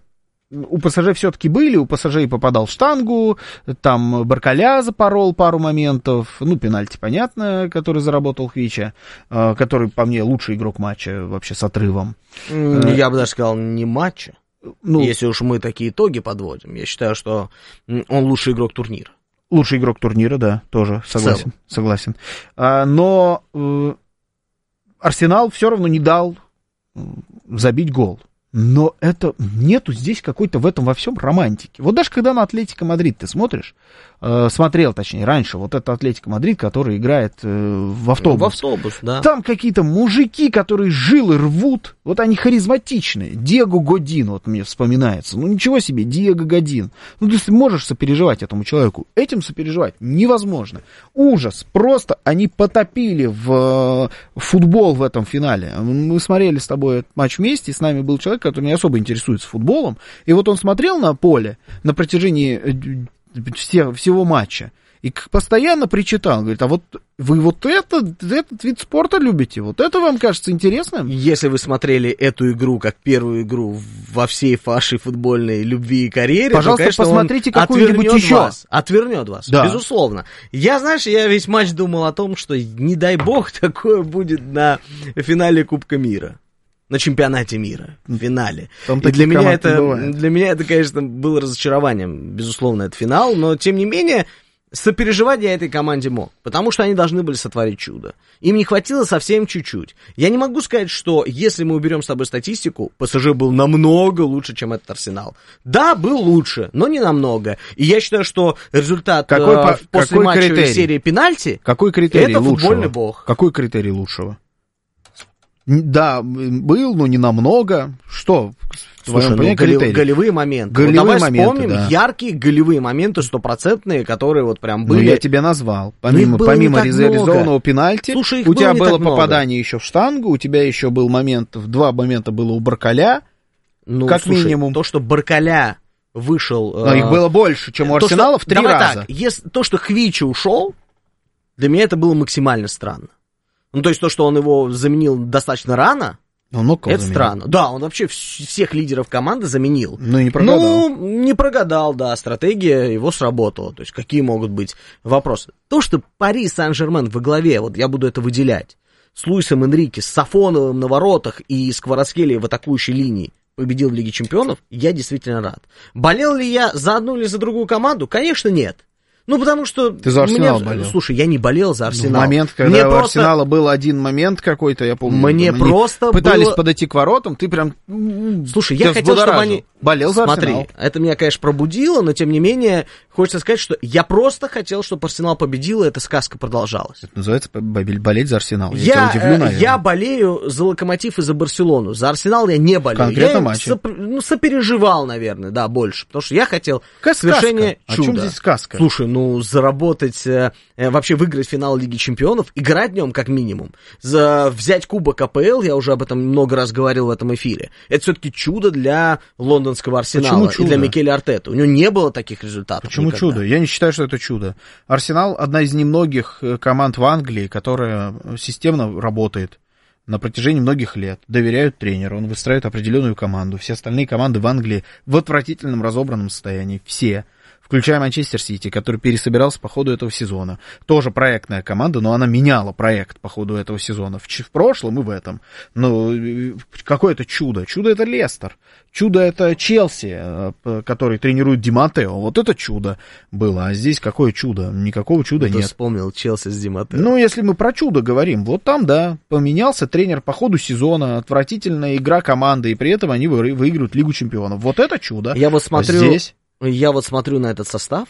у ПСЖ все-таки были, у ПСЖ и попадал в штангу, там Баркаля запорол пару моментов, ну, пенальти, понятно, который заработал Хвича, который, по мне, лучший игрок матча вообще с отрывом. Я бы даже сказал, не матча. Ну, если уж мы такие итоги подводим, я считаю, что он лучший игрок турнира. Лучший игрок турнира, да, тоже согласен. согласен. А, но э, Арсенал все равно не дал забить гол. Но это нету здесь какой-то в этом во всем романтики. Вот даже когда на Атлетико Мадрид ты смотришь, э, смотрел, точнее, раньше, вот это Атлетико Мадрид, который играет э, в автобус. В автобус, да. Там какие-то мужики, которые жилы рвут, вот они харизматичные. Диего Годин, вот мне вспоминается. Ну ничего себе, Диего Годин. Ну ты можешь сопереживать этому человеку. Этим сопереживать невозможно. Ужас. Просто они потопили в, в футбол в этом финале. Мы смотрели с тобой этот матч вместе, и с нами был человек, который не особо интересуется футболом, и вот он смотрел на поле на протяжении все, всего матча, и постоянно причитал, говорит, а вот вы вот это, этот вид спорта любите, вот это вам кажется интересным? Если вы смотрели эту игру как первую игру во всей вашей футбольной любви и карьере, пожалуйста, то, конечно, посмотрите какую-нибудь еще. Вас, отвернет вас, да. Безусловно. Я, знаешь, я весь матч думал о том, что не дай бог такое будет на финале Кубка мира. На чемпионате мира, в финале. Там и для меня, это, для меня это, конечно, было разочарованием, безусловно, этот финал, но, тем не менее, сопереживать я этой команде мог, потому что они должны были сотворить чудо. Им не хватило совсем чуть-чуть. Я не могу сказать, что, если мы уберем с тобой статистику, ПСЖ был намного лучше, чем этот Арсенал. Да, был лучше, но не намного. И я считаю, что результат какой, э, после какой матча критерий? серии пенальти, какой критерий это лучшего? Футбольный бог. Какой критерий лучшего? Да, был, но не намного. Что? Слушай, ну, голев, голевые моменты. Голевые вот давай моменты, вспомним да. яркие голевые моменты, стопроцентные, которые вот прям были. Ну, я тебя назвал. Помимо, помимо реализованного пенальти, Слушай, у тебя было было попадание еще в штангу, у тебя еще был момент, два момента было у Баркаля, ну, как слушай, минимум. То, что Баркаля вышел... Но э, их было больше, чем у Арсенала, в три давай раза. Так, если, то, что Хвичи ушел, для меня это было максимально странно. Ну, то есть то, что он его заменил достаточно рано, ну, это заменил. Странно. Да, он вообще всех лидеров команды заменил. Ну, не прогадал. Ну, не прогадал, да, стратегия его сработала. То есть какие могут быть вопросы? То, что Пари Сен-Жермен во главе, вот я буду это выделять, с Луисом Энрике, с Сафоновым на воротах и с Кварацхелией в атакующей линии победил в Лиге Чемпионов, я действительно рад. Болел ли я за одну или за другую команду? Конечно, нет. Ну, потому что... Ты за Арсенал меня... болел. Слушай, я не болел за Арсенал. В момент, когда мне у просто... Арсенала был один момент какой-то, я помню. Мне просто пытались было... подойти к воротам, ты прям... Слушай, я хотел, чтобы они... Болел за Смотри, Арсенал. Это меня, конечно, пробудило, но, тем не менее, хочется сказать, что я просто хотел, чтобы Арсенал победил, и эта сказка продолжалась. Это называется болеть за Арсенал. Я, я, тебя удивлю, наверное. Я болею за Локомотив и за Барселону. За Арсенал я не болею. Конкретно я матче. Соп... Ну, сопереживал, наверное, да, больше. Потому что я хотел как совершения сказка? чуда. О чем здесь сказка? Слушай, ну, заработать, э, вообще выиграть финал Лиги Чемпионов, играть в нем как минимум, за взять кубок АПЛ, я уже об этом много раз говорил в этом эфире, это все-таки чудо для лондонского Арсенала. И для Микеля Артета. У него не было таких результатов. Почему никогда. чудо? Я не считаю, что это чудо. Арсенал одна из немногих команд в Англии, которая системно работает на протяжении многих лет. Доверяют тренеру, он выстраивает определенную команду. Все остальные команды в Англии в отвратительном разобранном состоянии. Все. Включая Манчестер Сити, который пересобирался по ходу этого сезона. Тоже проектная команда, но она меняла проект по ходу этого сезона. В, в прошлом и в этом. Ну, какое-то чудо. Чудо это Лестер. Чудо это Челси, который тренирует Ди Маттео. Вот это чудо было. А здесь какое чудо? Никакого чуда Ты нет. Вспомнил Челси с Ди Маттео. Ну, если мы про чудо говорим, вот там, да, поменялся тренер по ходу сезона, отвратительная игра команды, и при этом они выигрывают Лигу Чемпионов. Вот это чудо. Я вот смотрю... А здесь... Я вот смотрю на этот состав,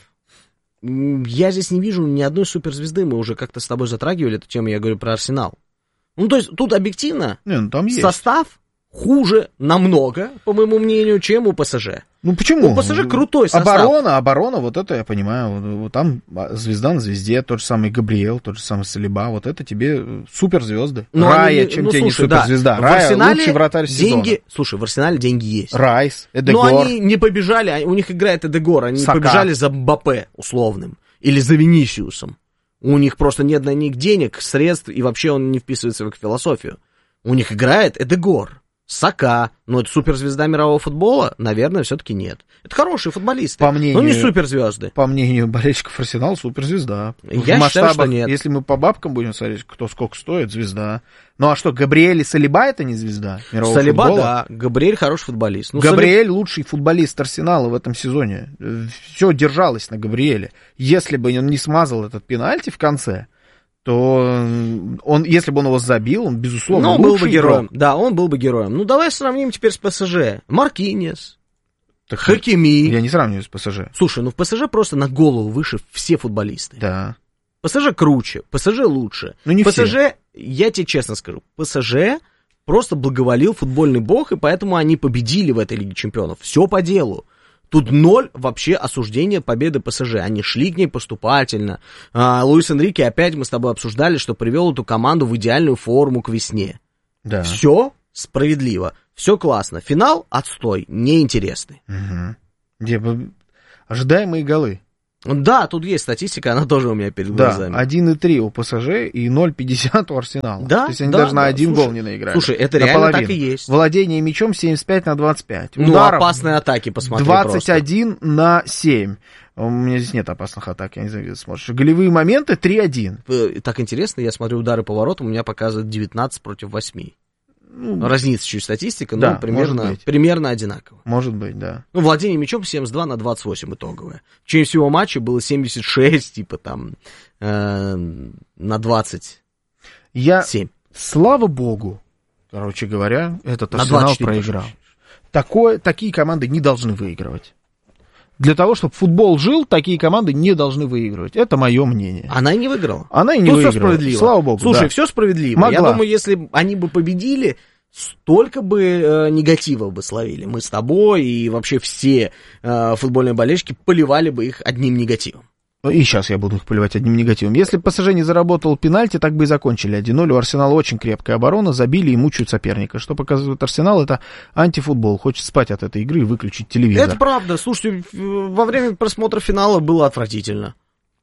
я здесь не вижу ни одной суперзвезды, мы уже как-то с тобой затрагивали эту тему, я говорю про Арсенал. Ну, то есть, тут объективно не, ну, там есть. Состав хуже намного, по моему мнению, чем у ПСЖ. Ну, почему? У ПСЖ крутой состав. Оборона, оборона, вот это я понимаю. Вот там звезда на звезде, тот же самый Габриэл, тот же самый Салиба, вот это тебе суперзвезды. Но Рая, они, чем ну, тебе слушай, не суперзвезда. Да. Рая лучший вратарь деньги, сезона. Слушай, в Арсенале деньги есть. Райс, Эдегор. Но они не побежали, у них играет Эдегор, они Сака. не побежали за Мбаппе условным или за Винисиусом. У них просто нет на них денег, средств, и вообще он не вписывается в их философию. У них играет Эдегор. Сака, но это суперзвезда мирового футбола? Наверное, все-таки нет. Это хорошие футболисты, по мнению, но не суперзвезды. По мнению болельщиков Арсенала, суперзвезда. Я в считаю, что нет. Если мы по бабкам будем смотреть, кто сколько стоит, звезда. Ну а что, Габриэль и Салиба это не звезда мирового Салиба, футбола? да, Габриэль хороший футболист. Ну, Габриэль Салиб... лучший футболист Арсенала в этом сезоне. Все держалось на Габриэле. Если бы он не смазал этот пенальти в конце, то он, если бы он его забил, он, безусловно, ну, он был бы героем. Игрок. Да, он был бы героем. Ну, давай сравним теперь с ПСЖ. Маркиньос, Хакими. Я не сравниваю с ПСЖ. Слушай, ну в ПСЖ просто на голову выше все футболисты. Да. ПСЖ круче, ПСЖ лучше. Ну, не ПСЖ, все. я тебе честно скажу, ПСЖ просто благоволил футбольный бог, и поэтому они победили в этой Лиге Чемпионов. Все по делу. Тут ноль вообще осуждения победы ПСЖ. Они шли к ней поступательно. А, Луис Энрике, опять мы с тобой обсуждали, что привел эту команду в идеальную форму к весне. Да. Все справедливо, все классно. Финал отстой, неинтересный. Угу. Где ожидаемые голы. Да, тут есть статистика, она тоже у меня перед да, глазами. один и три у ПСЖ и ноль целых пятьдесят сотых у Арсенала. Да, То есть они да, даже да, на один слушай, гол не наиграли. Слушай, это реально наполовину. Так и есть. Владение мячом семьдесят пять на двадцать пять. Ну, Ударов опасные атаки, посмотри двадцать один просто. на семь. У меня здесь нет опасных атак, я не знаю, где ты смотришь. Голевые моменты три один. Так интересно, я смотрю удары по воротам, у меня показывают девятнадцать против восьми. Ну, разница чуть статистика, да, но примерно, примерно одинаково. Может быть, да. Ну, владение мячом семьдесят два на двадцать восемь итоговое. В течение всего матча было семьдесят шесть, типа там, э, на двадцать семь. Я, слава богу, короче говоря, этот Арсенал проиграл. Такое, такие команды не должны выигрывать. Для того, чтобы футбол жил, такие команды не должны выигрывать. Это мое мнение. Она и не выиграла. Она и не Тут выиграла. все справедливо. Слава богу. Слушай, да. все справедливо. Могла. Я думаю, если они бы победили, столько бы э, негатива бы словили. Мы с тобой и вообще все э, футбольные болельщики поливали бы их одним негативом. И сейчас я буду их поливать одним негативом. Если ПСЖ не заработал пенальти, так бы и закончили один ноль. У Арсенала очень крепкая оборона, забили и мучают соперника. Что показывает Арсенал, это антифутбол. Хочет спать от этой игры и выключить телевизор. Это правда. Слушайте, во время просмотра финала было отвратительно.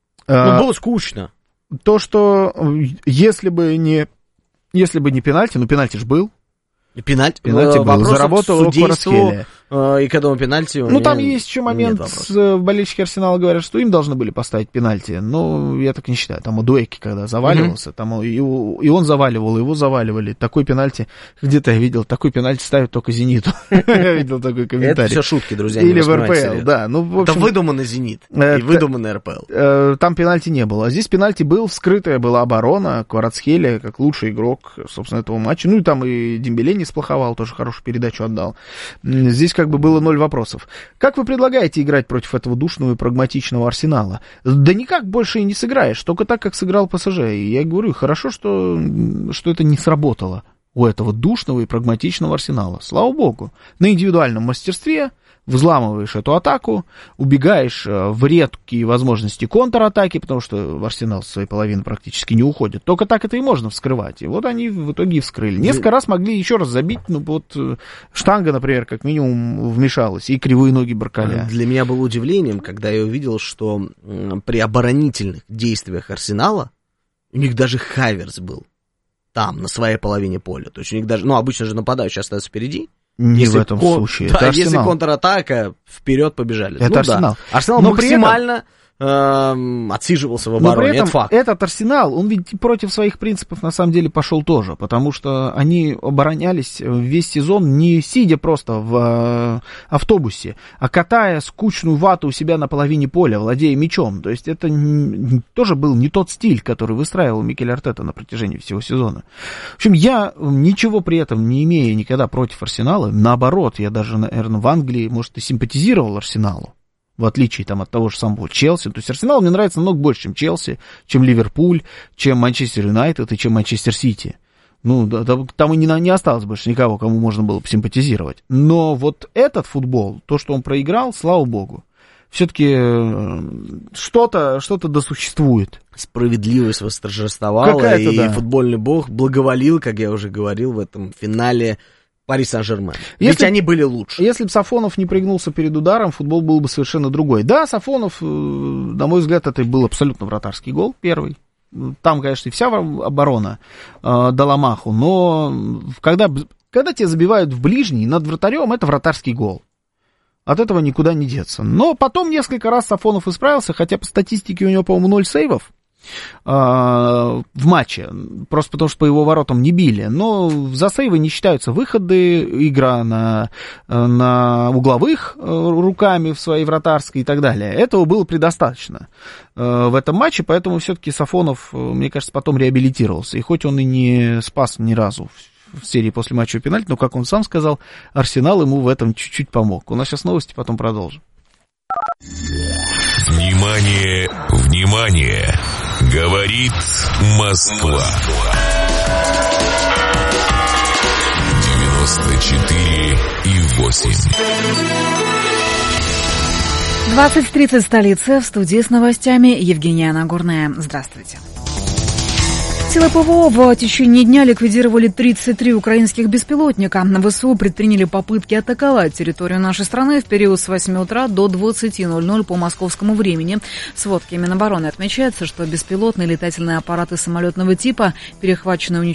А, ну, было скучно. То, что если бы не, если бы не пенальти, ну пенальти же был. Пенальти, пенальти э, был, заработал судейству, э, и к этому пенальти... Ну, там есть еще момент, с, болельщики Арсенала говорят, что им должны были поставить пенальти, но я так не считаю. Там у Дуэки, когда заваливался, mm-hmm. там и, и он заваливал, его заваливали. Такой пенальти, где-то я видел, такой пенальти ставят только «Зениту». Я видел такой комментарий. Это все шутки, друзья. Или в эр пэ эл, да. Это выдуманный «Зенит» и выдуманный эр пэ эл. Там пенальти не было. А здесь пенальти был, вскрытая была оборона, Кварацхелия как лучший игрок, собственно, этого матча. Ну, и там и Дембеле не сплоховал, тоже хорошую передачу отдал. Здесь как бы было ноль вопросов. Как вы предлагаете играть против этого душного и прагматичного Арсенала? Да никак больше и не сыграешь, только так, как сыграл ПСЖ. И я говорю, хорошо, что, что это не сработало у этого душного и прагматичного Арсенала. Слава богу. На индивидуальном мастерстве взламываешь эту атаку, убегаешь в редкие возможности контратаки, потому что в Арсенал со своей половины практически не уходит. Только так это и можно вскрывать. И вот они в итоге и вскрыли. Несколько раз могли еще раз забить, ну вот штанга, например, как минимум вмешалась, и кривые ноги Баркаля. Для меня было удивлением, когда я увидел, что при оборонительных действиях Арсенала у них даже Хаверс был там, на своей половине поля. То есть у них даже, ну, обычно же нападающий остается впереди. Не если в этом кон... случае. Да, это если Арсенал. Контратака, вперед побежали. Это ну, Арсенал. Да. Арсенал Но максимально этом... э, отсиживался в обороне, Но при этом это факт. Этот Арсенал, он ведь против своих принципов на самом деле пошел тоже, потому что они оборонялись весь сезон не сидя просто в э, автобусе, а катая скучную вату у себя на половине поля, владея мячом. То есть это не, тоже был не тот стиль, который выстраивал Микель Артета на протяжении всего сезона. В общем, я ничего при этом не имею никогда против Арсенала. Наоборот, я даже, наверное, в Англии, может, и симпатизировал Арсеналу. В отличие там, от того же самого Челси. То есть Арсенал мне нравится намного больше, чем Челси, чем Ливерпуль, чем Манчестер Юнайтед и чем Манчестер Сити. Ну, да, да, там и не, не осталось больше никого, кому можно было бы симпатизировать. Но вот этот футбол, то, что он проиграл, слава богу, все-таки что-то, что-то досуществует. Справедливость восторжествовала, Какая-то, и да. футбольный бог благоволил, как я уже говорил, в этом финале Пари Сен-Жермен. Если, Ведь они были лучше. Если бы Сафонов не пригнулся перед ударом, футбол был бы совершенно другой. Да, Сафонов, на мой взгляд, это был абсолютно вратарский гол, первый. Там, конечно, и вся оборона э, дала маху, но когда, когда тебя забивают в ближний над вратарем, это вратарский гол. От этого никуда не деться. Но потом несколько раз Сафонов исправился, хотя по статистике у него, по-моему, ноль сейвов. в матче, просто потому что по его воротам не били. Но за сейвы не считаются выходы, игра на, на угловых руками в своей вратарской и так далее. Этого было предостаточно в этом матче, поэтому все-таки Сафонов, мне кажется, потом реабилитировался. И хоть он и не спас ни разу в серии после матча пенальти, но, как он сам сказал, Арсенал ему в этом чуть-чуть помог. У нас сейчас новости, потом продолжим. Внимание, внимание! Говорит Москва. девяносто четыре и восемь. двадцать тридцать столица. В студии с новостями Евгения Нагорная. Здравствуйте. Силы ПВО в течение дня ликвидировали тридцать три украинских беспилотника. ВСУ предприняли попытки атаковать территорию нашей страны в период с восьми утра до двадцати ноль-ноль по московскому времени. В сводке Минобороны отмечается, что беспилотные летательные аппараты самолетного типа, перехваченные